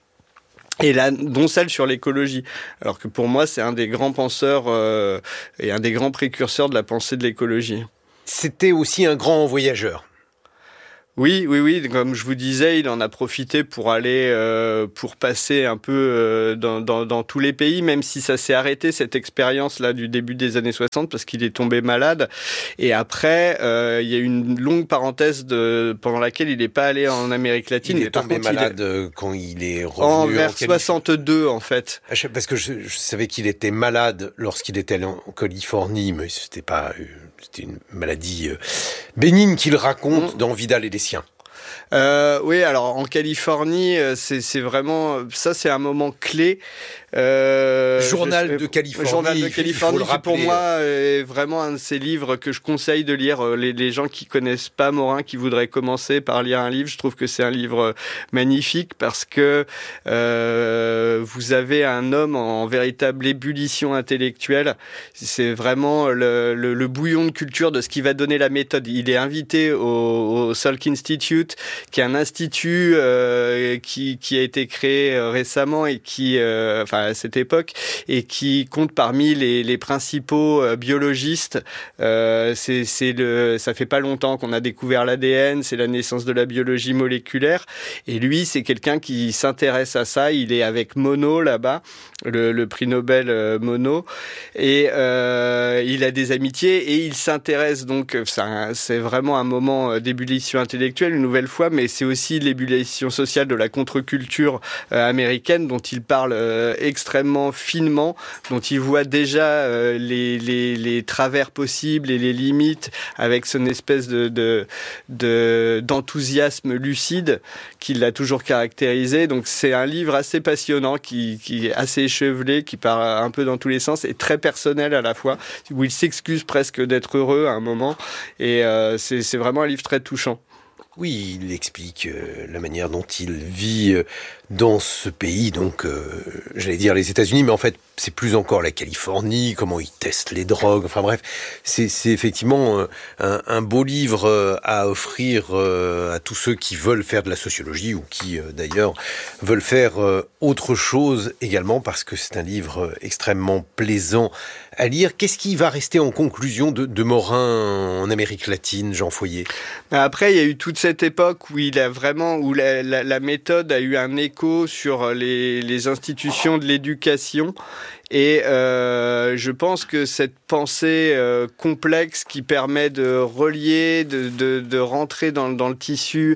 et là, dont celle sur l'écologie. Alors que pour moi, c'est un des grands penseurs euh, et un des grands précurseurs de la pensée de l'écologie. C'était aussi un grand voyageur. Oui, oui, oui. Comme je vous disais, il en a profité pour aller, euh, pour passer un peu euh, dans, dans, dans tous les pays, même si ça s'est arrêté, cette expérience-là du début des années soixante, parce qu'il est tombé malade. Et après, euh, il y a eu une longue parenthèse de, pendant laquelle il n'est pas allé en Amérique latine. Il est tombé contre, malade il est... quand il est revenu en en vers soixante-deux, en fait. Parce que je, je savais qu'il était malade lorsqu'il était allé en Californie, mais c'était pas... C'était une maladie bénigne qu'il raconte mmh. dans Vidal et les siens. Euh, oui, alors en Californie, c'est, c'est vraiment... Ça, c'est un moment clé. Euh, Journal je, de Californie. Journal de Californie, qui pour moi est vraiment un de ces livres que je conseille de lire. Les, les gens qui connaissent pas Morin, qui voudraient commencer par lire un livre, je trouve que c'est un livre magnifique parce que euh, vous avez un homme en, en véritable ébullition intellectuelle. C'est vraiment le, le, le bouillon de culture de ce qui va donner la méthode. Il est invité au, au Salk Institute, qui est un institut euh, qui, qui a été créé récemment et qui... Euh, enfin, à cette époque, et qui compte parmi les, les principaux euh, biologistes. Euh, c'est, c'est le, ça fait pas longtemps qu'on a découvert l'A D N, c'est la naissance de la biologie moléculaire, et lui, c'est quelqu'un qui s'intéresse à ça. Il est avec Monod là-bas, le, le prix Nobel euh, Monod, et euh, il a des amitiés, et il s'intéresse donc, c'est, un, c'est vraiment un moment d'ébullition intellectuelle, une nouvelle fois, mais c'est aussi l'ébullition sociale de la contre-culture euh, américaine, dont il parle euh, extrêmement finement, dont il voit déjà euh, les, les, les travers possibles et les limites avec son espèce de, de, de, d'enthousiasme lucide qui l'a toujours caractérisé. Donc c'est un livre assez passionnant, qui, qui est assez échevelé, qui part un peu dans tous les sens et très personnel à la fois, où il s'excuse presque d'être heureux à un moment. Et euh, c'est, c'est vraiment un livre très touchant. Oui, il explique euh, la manière dont il vit euh, dans ce pays, donc euh, j'allais dire les États-Unis, mais en fait c'est plus encore la Californie, comment il teste les drogues, enfin bref, c'est, c'est effectivement euh, un, un beau livre euh, à offrir euh, à tous ceux qui veulent faire de la sociologie ou qui euh, d'ailleurs veulent faire euh, autre chose également, parce que c'est un livre euh, extrêmement plaisant à lire. Qu'est-ce qui va rester en conclusion de, de Morin en Amérique latine, Jean Foyer ? Après, il y a eu toute cette époque où il a vraiment, où la, la, la méthode a eu un écho sur les, les institutions de l'éducation. Et euh, je pense que cette pensée euh, complexe qui permet de relier, de, de, de rentrer dans, dans le tissu,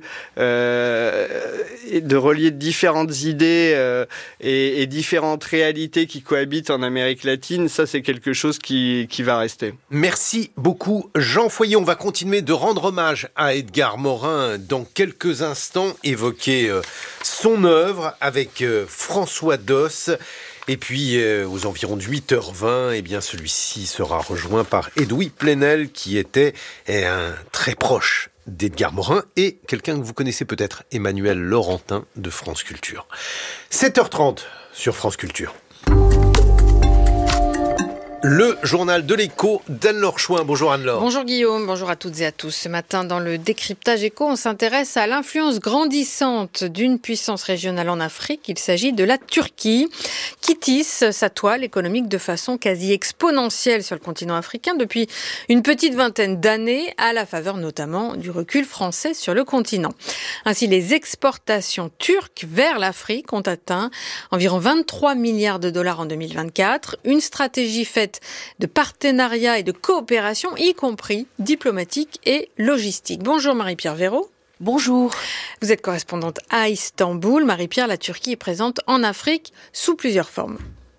euh, et de relier différentes idées euh, et, et différentes réalités qui cohabitent en Amérique latine, ça c'est quelque chose qui, qui va rester. Merci beaucoup Jean Foyer. On va continuer de rendre hommage à Edgar Morin dans quelques instants, évoquer euh, son œuvre avec euh, François Doss. Et puis, euh, aux environs de huit heures vingt, eh bien, celui-ci sera rejoint par Edoui Plenel, qui était eh, un très proche d'Edgar Morin et quelqu'un que vous connaissez peut-être, Emmanuel Laurentin de France Culture. sept heures trente sur France Culture. Le journal de l'écho d'Anne-Laure Chouin. Bonjour Anne-Laure. Bonjour Guillaume, bonjour à toutes et à tous. Ce matin, dans le décryptage écho, on s'intéresse à l'influence grandissante d'une puissance régionale en Afrique. Il s'agit de la Turquie, qui tisse sa toile économique de façon quasi exponentielle sur le continent africain depuis une petite vingtaine d'années, à la faveur notamment du recul français sur le continent. Ainsi, les exportations turques vers l'Afrique ont atteint environ vingt-trois milliards de dollars en deux mille vingt-quatre. Une stratégie faite de partenariat et de coopération, y compris diplomatique et logistique. Bonjour Marie-Pierre Véraud. Bonjour. Vous êtes correspondante à Istanbul. Marie-Pierre, la Turquie est présente en Afrique sous plusieurs formes.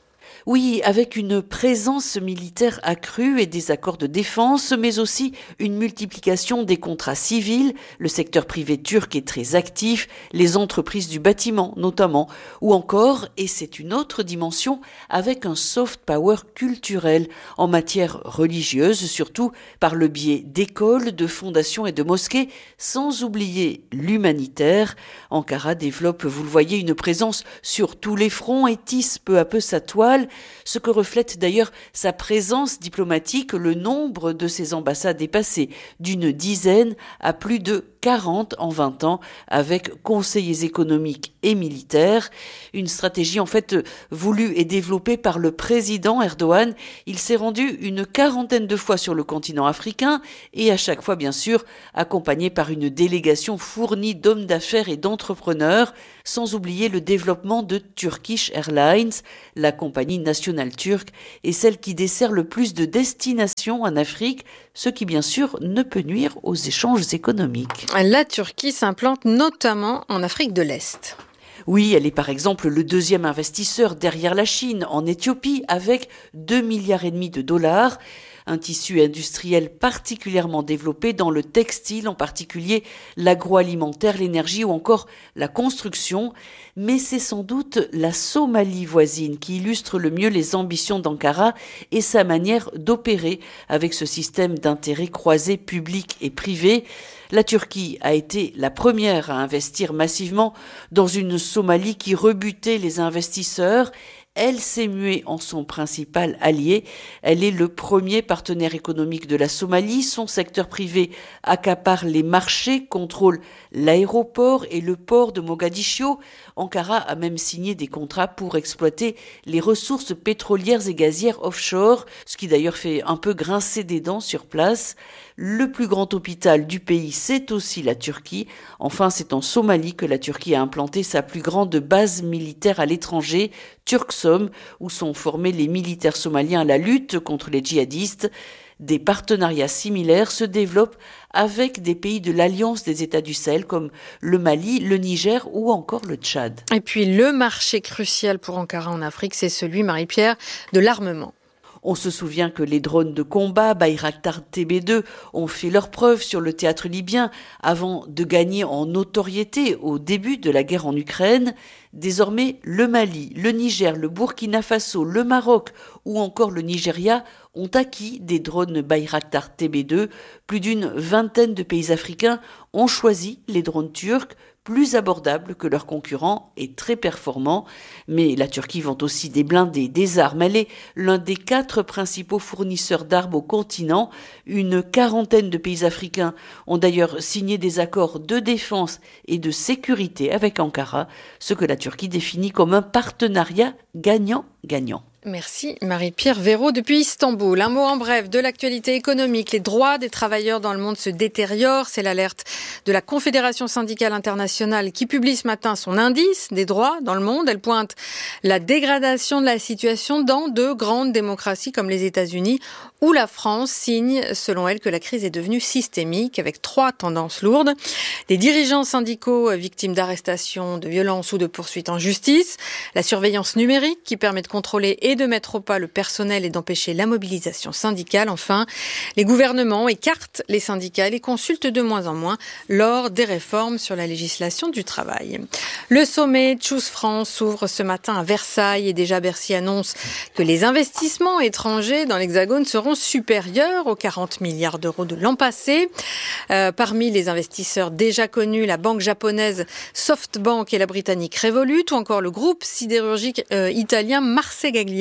Oui, avec une présence militaire accrue et des accords de défense, mais aussi une multiplication des contrats civils. Le secteur privé turc est très actif, les entreprises du bâtiment notamment, ou encore, et c'est une autre dimension, avec un soft power culturel en matière religieuse, surtout par le biais d'écoles, de fondations et de mosquées, sans oublier l'humanitaire. Ankara développe, vous le voyez, une présence sur tous les fronts et tisse peu à peu sa toile, ce que reflète d'ailleurs sa présence diplomatique. Le nombre de ses ambassades est passé d'une dizaine à plus de quarante en vingt ans, avec conseillers économiques et militaires. Une stratégie en fait voulue et développée par le président Erdogan. Il s'est rendu une quarantaine de fois sur le continent africain et à chaque fois bien sûr accompagné par une délégation fournie d'hommes d'affaires et d'entrepreneurs, sans oublier le développement de Turkish Airlines, la compagnie nationale turque et celle qui dessert le plus de destinations en Afrique, ce qui bien sûr ne peut nuire aux échanges économiques. La Turquie s'implante notamment en Afrique de l'Est. Oui, elle est par exemple le deuxième investisseur derrière la Chine en Éthiopie avec deux milliards et demi de dollars. Un tissu industriel particulièrement développé dans le textile, en particulier l'agroalimentaire, l'énergie ou encore la construction. Mais c'est sans doute la Somalie voisine qui illustre le mieux les ambitions d'Ankara et sa manière d'opérer avec ce système d'intérêts croisés publics et privés. La Turquie a été la première à investir massivement dans une Somalie qui rebutait les investisseurs. Elle s'est muée en son principal allié. Elle est le premier partenaire économique de la Somalie. Son secteur privé accapare les marchés, contrôle l'aéroport et le port de Mogadiscio. Ankara a même signé des contrats pour exploiter les ressources pétrolières et gazières offshore, ce qui d'ailleurs fait un peu grincer des dents sur place. Le plus grand hôpital du pays, c'est aussi la Turquie. Enfin, c'est en Somalie que la Turquie a implanté sa plus grande base militaire à l'étranger, Turksom, où sont formés les militaires somaliens à la lutte contre les djihadistes. Des partenariats similaires se développent avec des pays de l'Alliance des États du Sahel comme le Mali, le Niger ou encore le Tchad. Et puis le marché crucial pour Ankara en Afrique, c'est celui, Marie-Pierre, de l'armement. On se souvient que les drones de combat Bayraktar T B deux ont fait leurs preuves sur le théâtre libyen avant de gagner en notoriété au début de la guerre en Ukraine. Désormais, le Mali, le Niger, le Burkina Faso, le Maroc ou encore le Nigeria ont acquis des drones Bayraktar T B deux. Plus d'une vingtaine de pays africains ont choisi les drones turcs, plus abordables que leurs concurrents et très performants. Mais la Turquie vend aussi des blindés, des armes. Elle est l'un des quatre principaux fournisseurs d'armes au continent. Une quarantaine de pays africains ont d'ailleurs signé des accords de défense et de sécurité avec Ankara, ce que la Turquie définit comme un partenariat gagnant-gagnant. Merci Marie-Pierre Véraud depuis Istanbul. Un mot en bref de l'actualité économique. Les droits des travailleurs dans le monde se détériorent. C'est l'alerte de la Confédération syndicale internationale qui publie ce matin son indice des droits dans le monde. Elle pointe la dégradation de la situation dans de grandes démocraties comme les États-Unis, où la France signe, selon elle, que la crise est devenue systémique avec trois tendances lourdes. Des dirigeants syndicaux victimes d'arrestations, de violences ou de poursuites en justice. La surveillance numérique qui permet de contrôler et de mettre au pas le personnel et d'empêcher la mobilisation syndicale. Enfin, les gouvernements écartent les syndicats et les consultent de moins en moins lors des réformes sur la législation du travail. Le sommet Choose France s'ouvre ce matin à Versailles et déjà Bercy annonce que les investissements étrangers dans l'Hexagone seront supérieurs aux quarante milliards d'euros de l'an passé. Euh, parmi les investisseurs déjà connus, la banque japonaise SoftBank et la britannique Revolut ou encore le groupe sidérurgique euh, italien Marcegaglia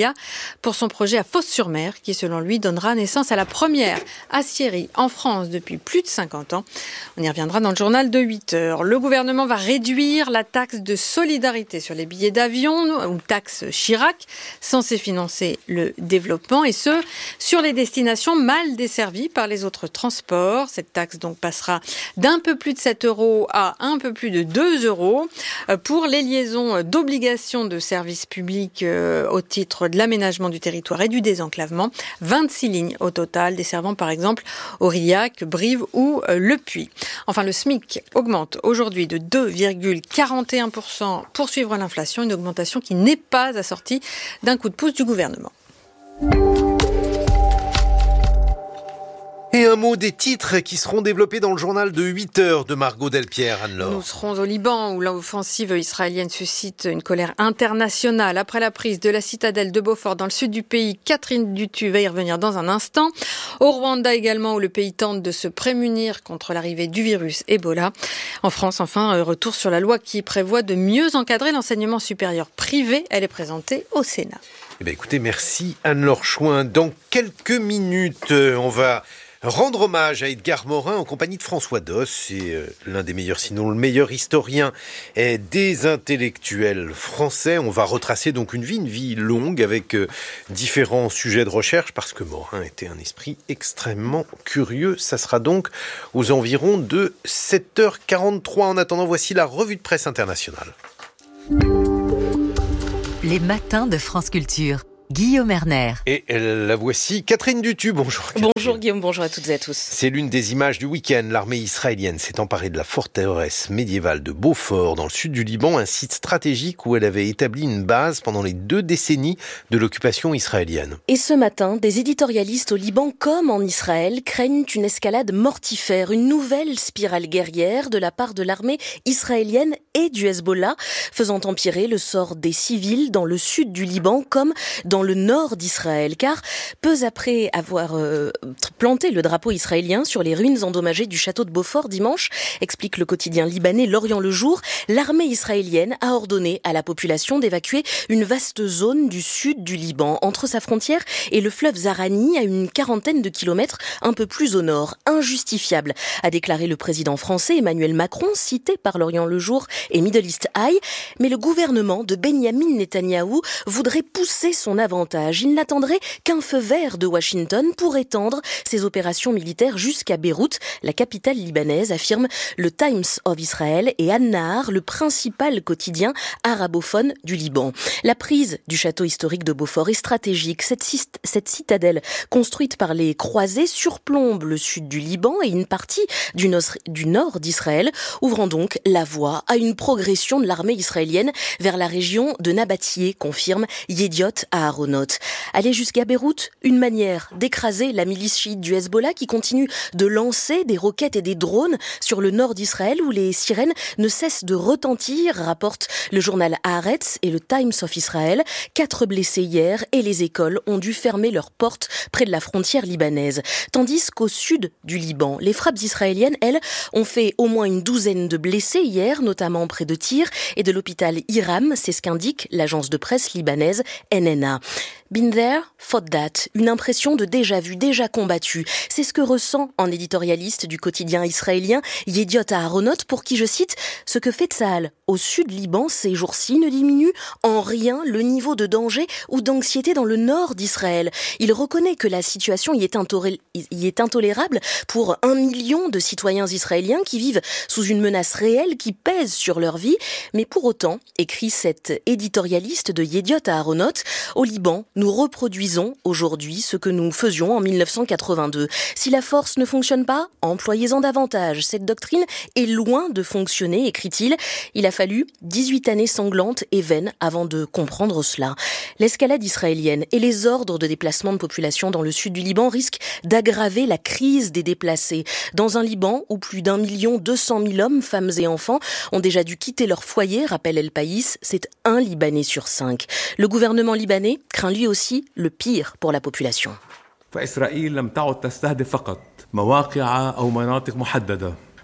Veolia pour son projet à Fos-sur-Mer qui, selon lui, donnera naissance à la première aciérie en France depuis plus de cinquante ans. On y reviendra dans le journal de huit heures. Le gouvernement va réduire la taxe de solidarité sur les billets d'avion, ou taxe Chirac, censée financer le développement, et ce, sur les destinations mal desservies par les autres transports. Cette taxe donc passera d'un peu plus de sept euros à un peu plus de deux euros pour les liaisons d'obligation de service public au titre de l'aménagement du territoire et du désenclavement. vingt-six lignes au total, desservant par exemple Aurillac, Brive ou Le Puy. Enfin, le SMIC augmente aujourd'hui de deux virgule quarante et un pour cent pour suivre l'inflation, une augmentation qui n'est pas assortie d'un coup de pouce du gouvernement. Et un mot des titres qui seront développés dans le journal de huit heures de Margot Delpierre, Anne-Laure. Nous serons au Liban où l'offensive israélienne suscite une colère internationale. Après la prise de la citadelle de Beaufort dans le sud du pays, Catherine Dutu va y revenir dans un instant. Au Rwanda également où le pays tente de se prémunir contre l'arrivée du virus Ebola. En France, enfin, retour sur la loi qui prévoit de mieux encadrer l'enseignement supérieur privé. Elle est présentée au Sénat. Eh bien, écoutez, merci Anne-Laure Chouin. Dans quelques minutes, on va rendre hommage à Edgar Morin en compagnie de François Doss. C'est euh, l'un des meilleurs, sinon le meilleur historien et des intellectuels français. On va retracer donc une vie, une vie longue avec euh, différents sujets de recherche parce que Morin était un esprit extrêmement curieux. Ça sera donc aux environs de sept heures quarante-trois. En attendant, voici la revue de presse internationale. Les matins de France Culture. Guillaume Erner. Et la voici, Catherine Dutu. Bonjour Catherine. Bonjour Guillaume, bonjour à toutes et à tous. C'est l'une des images du week-end. L'armée israélienne s'est emparée de la forteresse médiévale de Beaufort dans le sud du Liban, un site stratégique où elle avait établi une base pendant les deux décennies de l'occupation israélienne. Et ce matin, des éditorialistes au Liban comme en Israël craignent une escalade mortifère, une nouvelle spirale guerrière de la part de l'armée israélienne et du Hezbollah, faisant empirer le sort des civils dans le sud du Liban comme dans le nord d'Israël, car peu après avoir euh, planté le drapeau israélien sur les ruines endommagées du château de Beaufort dimanche, explique le quotidien libanais L'Orient le Jour, l'armée israélienne a ordonné à la population d'évacuer une vaste zone du sud du Liban, entre sa frontière et le fleuve Zarani, à une quarantaine de kilomètres un peu plus au nord. Injustifiable, a déclaré le président français Emmanuel Macron, cité par L'Orient le Jour et Middle East Eye, mais le gouvernement de Benyamin Netanyahou voudrait pousser son avantage. Il n'attendrait qu'un feu vert de Washington pour étendre ses opérations militaires jusqu'à Beyrouth, la capitale libanaise, affirme le Times of Israel et An-Nahar, le principal quotidien arabophone du Liban. La prise du château historique de Beaufort est stratégique. Cette, cette citadelle, construite par les croisés, surplombe le sud du Liban et une partie du, no- du nord d'Israël, ouvrant donc la voie à une progression de l'armée israélienne vers la région de Nabatie, confirme Yediot Aharonot. Aller jusqu'à Beyrouth, une manière d'écraser la milice chiite du Hezbollah qui continue de lancer des roquettes et des drones sur le nord d'Israël où les sirènes ne cessent de retentir, rapportent le journal Haaretz et le Times of Israel. Quatre blessés hier et les écoles ont dû fermer leurs portes près de la frontière libanaise. Tandis qu'au sud du Liban, les frappes israéliennes, elles, ont fait au moins une douzaine de blessés hier, notamment près de Tyr et de l'hôpital Iram, c'est ce qu'indique l'agence de presse libanaise N N A. Been there, fought that. Une impression de déjà vu, déjà combattu. C'est ce que ressent en éditorialiste du quotidien israélien Yediot Aharonot, pour qui, je cite, « Ce que fait Tsahal au sud Liban ces jours-ci ne diminue en rien le niveau de danger ou d'anxiété dans le nord d'Israël. Il reconnaît que la situation y est, intolé- y est intolérable pour un million de citoyens israéliens qui vivent sous une menace réelle qui pèse sur leur vie. Mais pour autant, écrit cet éditorialiste de Yediot Aharonot, au Liban, nous reproduisons aujourd'hui ce que nous faisions en mille neuf cent quatre-vingt-deux. Si la force ne fonctionne pas, employez-en davantage. Cette doctrine est loin de fonctionner, écrit-il. Il a fallu dix-huit années sanglantes et vaines avant de comprendre cela. L'escalade israélienne et les ordres de déplacement de population dans le sud du Liban risquent d'aggraver la crise des déplacés. Dans un Liban où plus d'un million deux cent mille hommes, femmes et enfants ont déjà dû quitter leur foyer, rappelle El País, c'est un Libanais sur cinq. Le gouvernement libanais craint lui aussi le pire pour la population. فإسرائيل لم تعد تستهدف فقط مواقع أو مناطق محددة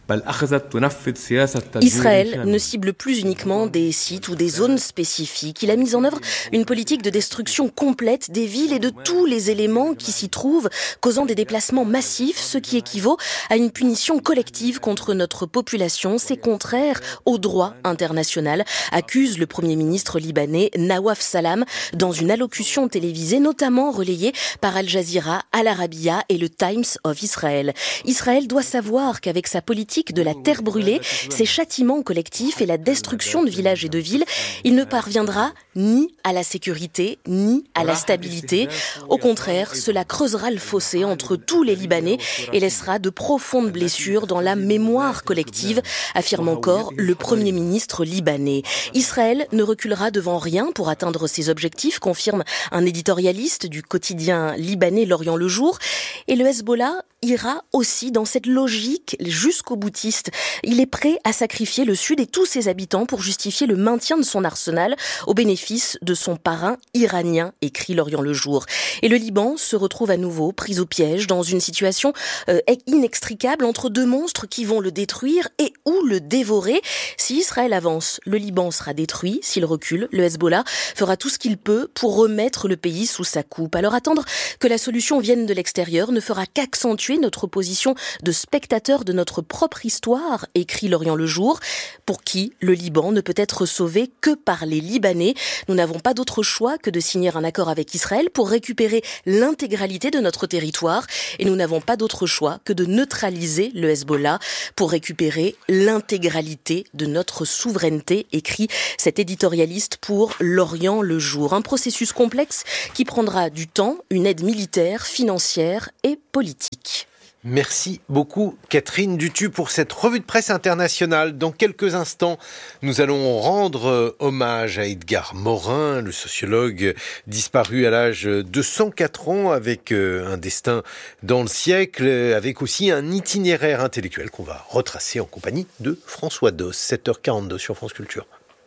Israël ne cible plus uniquement des sites ou des zones spécifiques. Il a mis en œuvre une politique de destruction complète des villes et de tous les éléments qui s'y trouvent, causant des déplacements massifs, ce qui équivaut à une punition collective contre notre population. C'est contraire au droit international, accuse le Premier ministre libanais Nawaf Salam dans une allocution télévisée, notamment relayée par Al Jazeera, Al Arabiya et le Times of Israel. Israël doit savoir qu'avec sa politique de la terre brûlée, ses châtiments collectifs et la destruction de villages et de villes, il ne parviendra ni à la sécurité, ni à la stabilité. Au contraire, cela creusera le fossé entre tous les Libanais et laissera de profondes blessures dans la mémoire collective, affirme encore le Premier ministre libanais. Israël ne reculera devant rien pour atteindre ses objectifs, confirme un éditorialiste du quotidien libanais L'Orient le Jour. Et le Hezbollah ira aussi dans cette logique jusqu'au boutiste. Il est prêt à sacrifier le Sud et tous ses habitants pour justifier le maintien de son arsenal au bénéfice de son parrain iranien, écrit L'Orient le Jour. Et le Liban se retrouve à nouveau pris au piège dans une situation euh, inextricable entre deux monstres qui vont le détruire et ou le dévorer. Si Israël avance, le Liban sera détruit. S'il recule, le Hezbollah fera tout ce qu'il peut pour remettre le pays sous sa coupe. Alors attendre que la solution vienne de l'extérieur ne fera qu'accentuer notre position de spectateur de notre propre histoire, écrit L'Orient le Jour, pour qui le Liban ne peut être sauvé que par les Libanais. Nous n'avons pas d'autre choix que de signer un accord avec Israël pour récupérer l'intégralité de notre territoire et nous n'avons pas d'autre choix que de neutraliser le Hezbollah pour récupérer l'intégralité de notre souveraineté, écrit cet éditorialiste pour L'Orient le Jour. Un processus complexe qui prendra du temps, une aide militaire, financière et politique. Merci beaucoup Catherine Dutu pour cette revue de presse internationale. Dans quelques instants, nous allons rendre hommage à Edgar Morin, le sociologue disparu à l'âge de cent quatre ans avec un destin dans le siècle, avec aussi un itinéraire intellectuel qu'on va retracer en compagnie de François Dos. sept heures quarante-deux sur France Culture.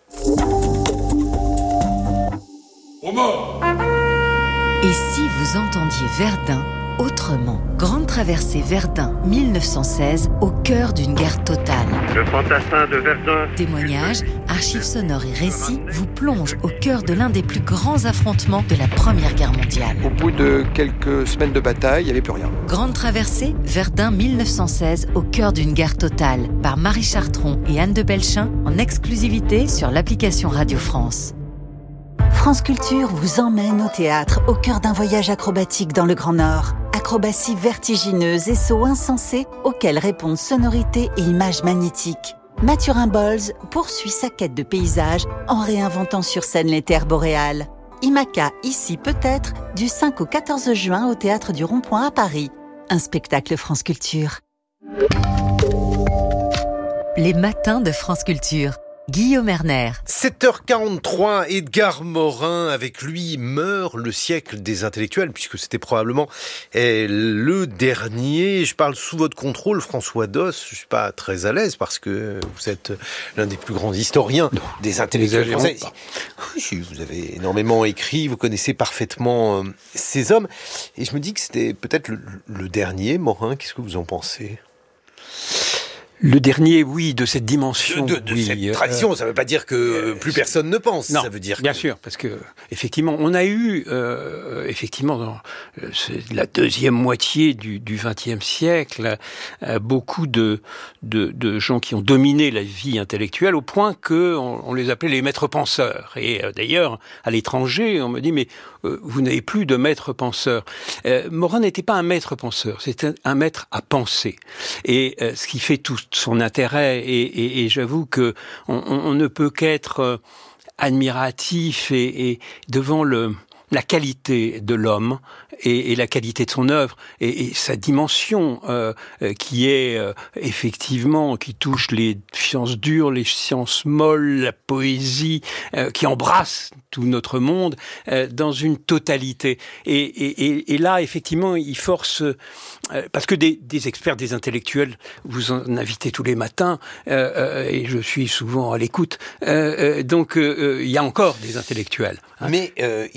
Et si vous entendiez Verdun autrement? Grande traversée Verdun mille neuf cent seize, au cœur d'une guerre totale. Le fantassin de Verdun. Témoignages, archives sonores et récits vous plongent au cœur de l'un des plus grands affrontements de la Première Guerre mondiale. Au bout de quelques semaines de bataille, il n'y avait plus rien. Grande traversée Verdun mille neuf cent seize, au cœur d'une guerre totale, par Marie Chartron et Anne de Belchin, en exclusivité sur l'application Radio France. France Culture vous emmène au théâtre au cœur d'un voyage acrobatique dans le Grand Nord. Acrobatie vertigineuse et sauts insensés auxquels répondent sonorités et images magnétiques. Mathurin Bolz poursuit sa quête de paysages en réinventant sur scène les terres boréales. IMACA, ici peut-être, du cinq au quatorze juin au Théâtre du Rond-Point à Paris. Un spectacle France Culture. Les matins de France Culture. Guillaume Erner. sept heures quarante-trois, Edgar Morin, avec lui meurt le siècle des intellectuels, puisque c'était probablement eh, le dernier. Je parle sous votre contrôle, François Dos. Je suis pas très à l'aise parce que vous êtes l'un des plus grands historiens non, des intellectuels français. Oui, vous avez énormément écrit, vous connaissez parfaitement euh, ces hommes. Et je me dis que c'était peut-être le, le dernier, Morin. Qu'est-ce que vous en pensez ? Le dernier, oui, de cette dimension. De, de, de oui, cette tradition, euh, ça ne veut pas dire que euh, plus personne ne pense. Non, ça veut dire bien que... sûr, parce que effectivement, on a eu, euh, effectivement, dans euh, la deuxième moitié du XXe siècle, euh, beaucoup de, de, de gens qui ont dominé la vie intellectuelle au point que on, on les appelait les maîtres penseurs. Et euh, d'ailleurs, à l'étranger, on me dit mais euh, vous n'avez plus de maîtres penseurs. Euh, Morin n'était pas un maître penseur, c'était un, un maître à penser. Et euh, ce qui fait tout son intérêt, et, et, et j'avoue que on, on ne peut qu'être admiratif et, et devant le la qualité de l'homme et, et la qualité de son œuvre et, et sa dimension euh, qui est euh, effectivement qui touche les sciences dures, les sciences molles, la poésie, euh, qui embrasse tout notre monde euh, dans une totalité. Et, et, et, et là, effectivement, il force euh, parce que des, des experts, des intellectuels, vous en invitez tous les matins euh, euh, et je suis souvent à l'écoute. Euh, euh, donc, euh, il y a encore des intellectuels. Hein. Mais euh, il, il n'y en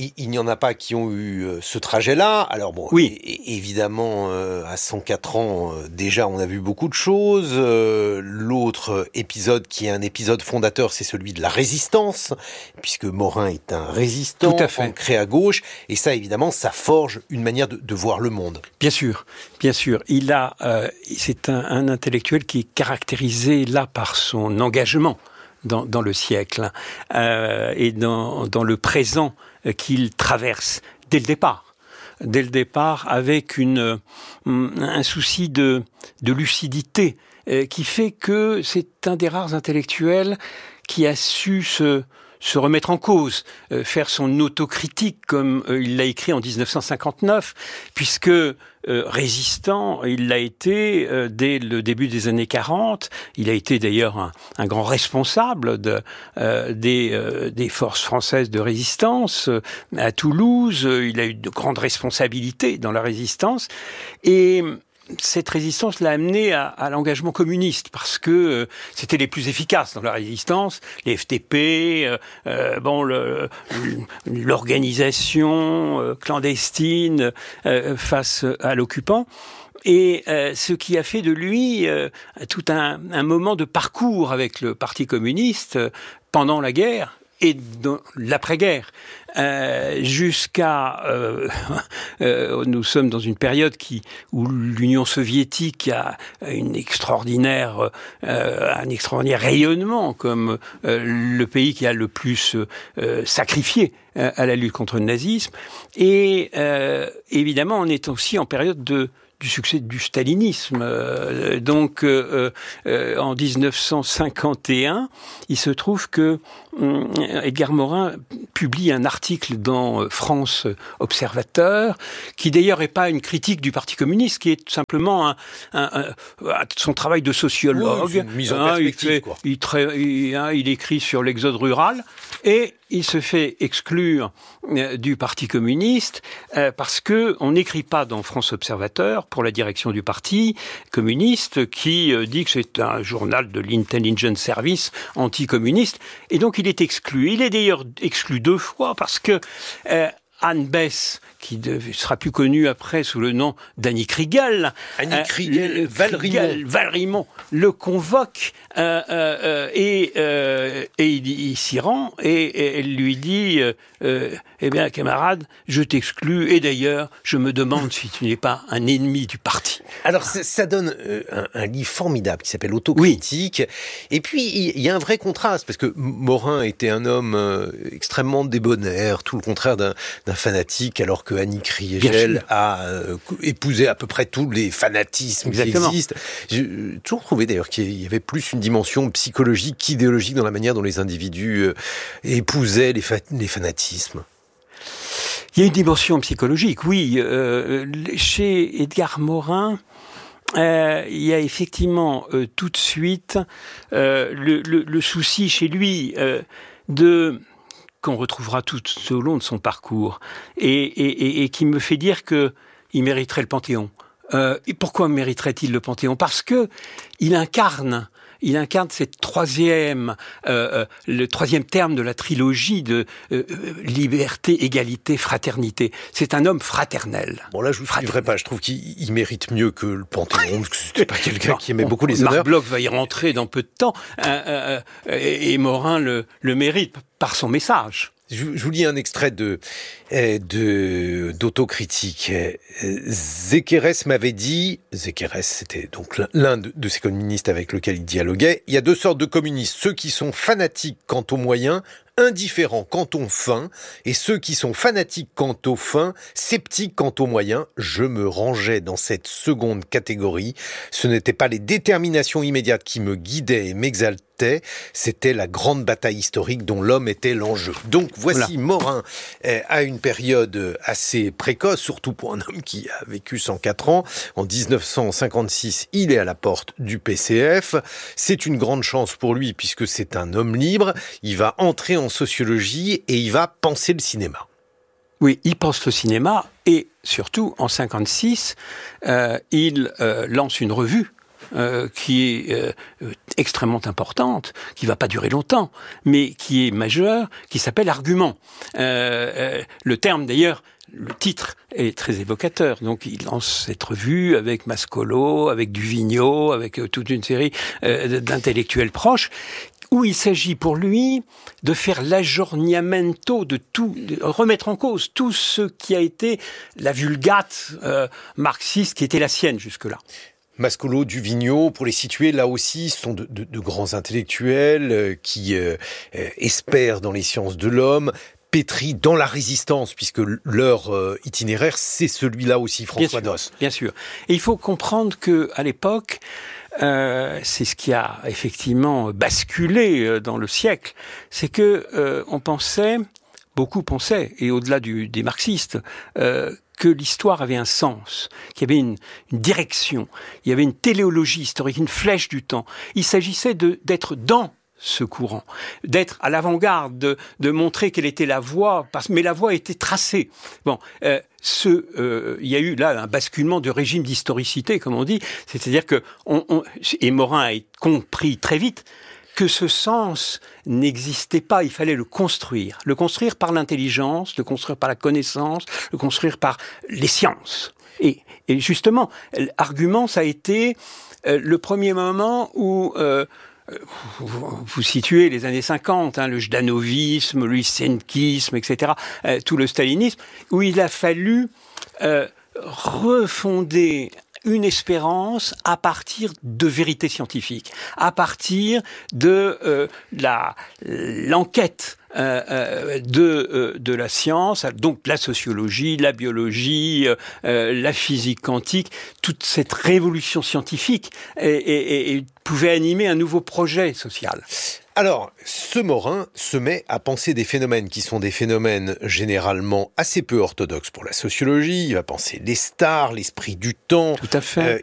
en a pas qui ont eu ce trajet-là. Alors bon, oui. é- évidemment, euh, à cent quatre ans, euh, déjà, on a vu beaucoup de choses. Euh, l'autre épisode, qui est un épisode fondateur, c'est celui de la résistance, puisque Morin est un résistant, Tout à fait. ancré à gauche. Et ça, évidemment, ça forge une manière de, de voir le monde. Bien sûr, bien sûr. Il a, euh, c'est un, un intellectuel qui est caractérisé là par son engagement dans, dans le siècle euh, et dans, dans le présent qu'il traverse dès le départ. Dès le départ, avec une, un souci de, de lucidité euh, qui fait que c'est un des rares intellectuels qui a su se se remettre en cause, euh, faire son autocritique comme euh, il l'a écrit en dix-neuf cent cinquante-neuf, puisque euh, résistant, il l'a été euh, dès le début des années quarante. Il a été d'ailleurs un, un grand responsable de, euh, des, euh, des forces françaises de résistance euh, à Toulouse. Il a eu de grandes responsabilités dans la résistance et cette résistance l'a amené à, à l'engagement communiste parce que euh, c'était les plus efficaces dans la résistance, les F T P, euh, euh, bon, le, l'organisation euh, clandestine euh, face à l'occupant. Et euh, ce qui a fait de lui euh, tout un, un moment de parcours avec le Parti communiste euh, pendant la guerre et dans l'après-guerre. Euh, jusqu'à euh, euh, nous sommes dans une période qui où l'Union soviétique a une extraordinaire euh, un extraordinaire rayonnement comme euh, le pays qui a le plus euh, sacrifié euh, à la lutte contre le nazisme et euh, évidemment on est aussi en période de du succès du stalinisme. Euh, donc, euh, euh, en dix-neuf cent cinquante et un, il se trouve que euh, Edgar Morin publie un article dans France Observateur, qui d'ailleurs n'est pas une critique du Parti communiste, qui est tout simplement un, un, un, un, son travail de sociologue. Oui, une mise en hein, perspective, il, fait, quoi. Il, tra- il, hein, il écrit sur l'exode rural, et il se fait exclure euh, du Parti communiste euh, parce que on n'écrit pas dans France Observateur pour la direction du Parti communiste qui euh, dit que c'est un journal de l'Intelligence Service anticommuniste et donc il est exclu. Il est d'ailleurs exclu deux fois parce que euh, Anne Bess, qui sera plus connue après sous le nom d'Annie Kriegel, Annie Kriegel, euh, Valrimont. Valrimont le convoque euh, euh, et, euh, et il, il s'y rend et, et elle lui dit euh, euh, eh bien camarade, je t'exclus et d'ailleurs je me demande si tu n'es pas un ennemi du parti. Alors ça, ça donne euh, un, un livre formidable qui s'appelle Autocritique. Oui. Et puis il y a un vrai contraste parce que Morin était un homme euh, extrêmement débonnaire, tout le contraire d'un, d'un fanatique, alors que Annie Kriegel a euh, épousé à peu près tous les fanatismes Exactement. qui existent. J'ai toujours trouvé d'ailleurs qu'il y avait plus une dimension psychologique qu'idéologique dans la manière dont les individus euh, épousaient les, fa- les fanatismes. Il y a une dimension psychologique, oui. Euh, chez Edgar Morin, euh, il y a effectivement euh, tout de suite euh, le, le, le souci chez lui euh, de... qu'on retrouvera tout au long de son parcours, et, et, et, et qui me fait dire que il mériterait le Panthéon. Euh, et pourquoi mériterait-il le Panthéon ? Parce que il incarne, il incarne cette troisième, euh, le troisième terme de la trilogie de euh, liberté, égalité, fraternité. C'est un homme fraternel. Bon là, je vous suivrai pas. Je trouve qu'il il mérite mieux que le Panthéon. Parce que c'était pas quelqu'un qui aimait bon, beaucoup les honneurs. Marc Bloch va y rentrer dans peu de temps, euh, euh, et, et Morin le, le mérite par son message. Je, je vous lis un extrait de, de, d'autocritique. Zékérès m'avait dit, Zékérès c'était donc l'un de, de ces communistes avec lesquels il dialoguait, il y a deux sortes de communistes, ceux qui sont fanatiques quant aux moyens, indifférents quant aux fins, et ceux qui sont fanatiques quant aux fins, sceptiques quant aux moyens. Je me rangeais dans cette seconde catégorie. Ce n'étaient pas les déterminations immédiates qui me guidaient et m'exaltaient, c'était la grande bataille historique dont l'homme était l'enjeu. Donc voici voilà. Morin euh, à une période assez précoce, surtout pour un homme qui a vécu cent quatre ans. En dix-neuf cent cinquante-six, il est à la porte du P C F. C'est une grande chance pour lui puisque c'est un homme libre. Il va entrer en sociologie et il va penser le cinéma. Oui, il pense le cinéma et surtout en cinquante-six, euh, il euh, lance une revue euh, qui est euh, extrêmement importante, qui va pas durer longtemps, mais qui est majeure, qui s'appelle argument. Euh, euh, le terme d'ailleurs, le titre est très évocateur. Donc il lance cette revue avec Mascolo, avec Duvigneau, avec euh, toute une série euh, d'intellectuels proches, où il s'agit pour lui de faire l'aggiornamento de tout, de remettre en cause tout ce qui a été la vulgate euh, marxiste qui était la sienne jusque-là. Mascolo, Duvigneau, pour les situer, là aussi, sont de, de, de grands intellectuels euh, qui euh, euh, espèrent dans les sciences de l'homme, pétris dans la résistance, puisque leur euh, itinéraire, c'est celui-là aussi, François Doss. Bien sûr. Et il faut comprendre que à l'époque, Euh, c'est ce qui a effectivement basculé dans le siècle, c'est que euh, on pensait, beaucoup pensaient, et au-delà du, des marxistes, euh, que l'histoire avait un sens, qu'il y avait une, une direction, il y avait une téléologie historique, une flèche du temps. Il s'agissait de, d'être dans ce courant, d'être à l'avant-garde, de, de montrer quelle était la voie, parce, mais la voie était tracée. Bon, euh, ce, euh, il y a eu là un basculement de régime d'historicité, comme on dit, c'est-à-dire que, on, on, et Morin a compris très vite que ce sens n'existait pas, il fallait le construire. Le construire par l'intelligence, le construire par la connaissance, le construire par les sciences. Et, et justement, l'argument, ça a été euh, le premier moment où... Euh, Vous, vous situez les années cinquante, hein, le jdanovisme, le lysenkisme, et cetera, euh, tout le stalinisme, où il a fallu euh, refonder une espérance à partir de vérités scientifiques, à partir de euh, la l'enquête euh, euh, de euh, de la science, donc la sociologie, la biologie, euh, la physique quantique, toute cette révolution scientifique et, et, et pouvait animer un nouveau projet social. Alors, ce Morin se met à penser des phénomènes qui sont des phénomènes généralement assez peu orthodoxes pour la sociologie. Il va penser les stars, l'esprit du temps. Tout à fait. Euh,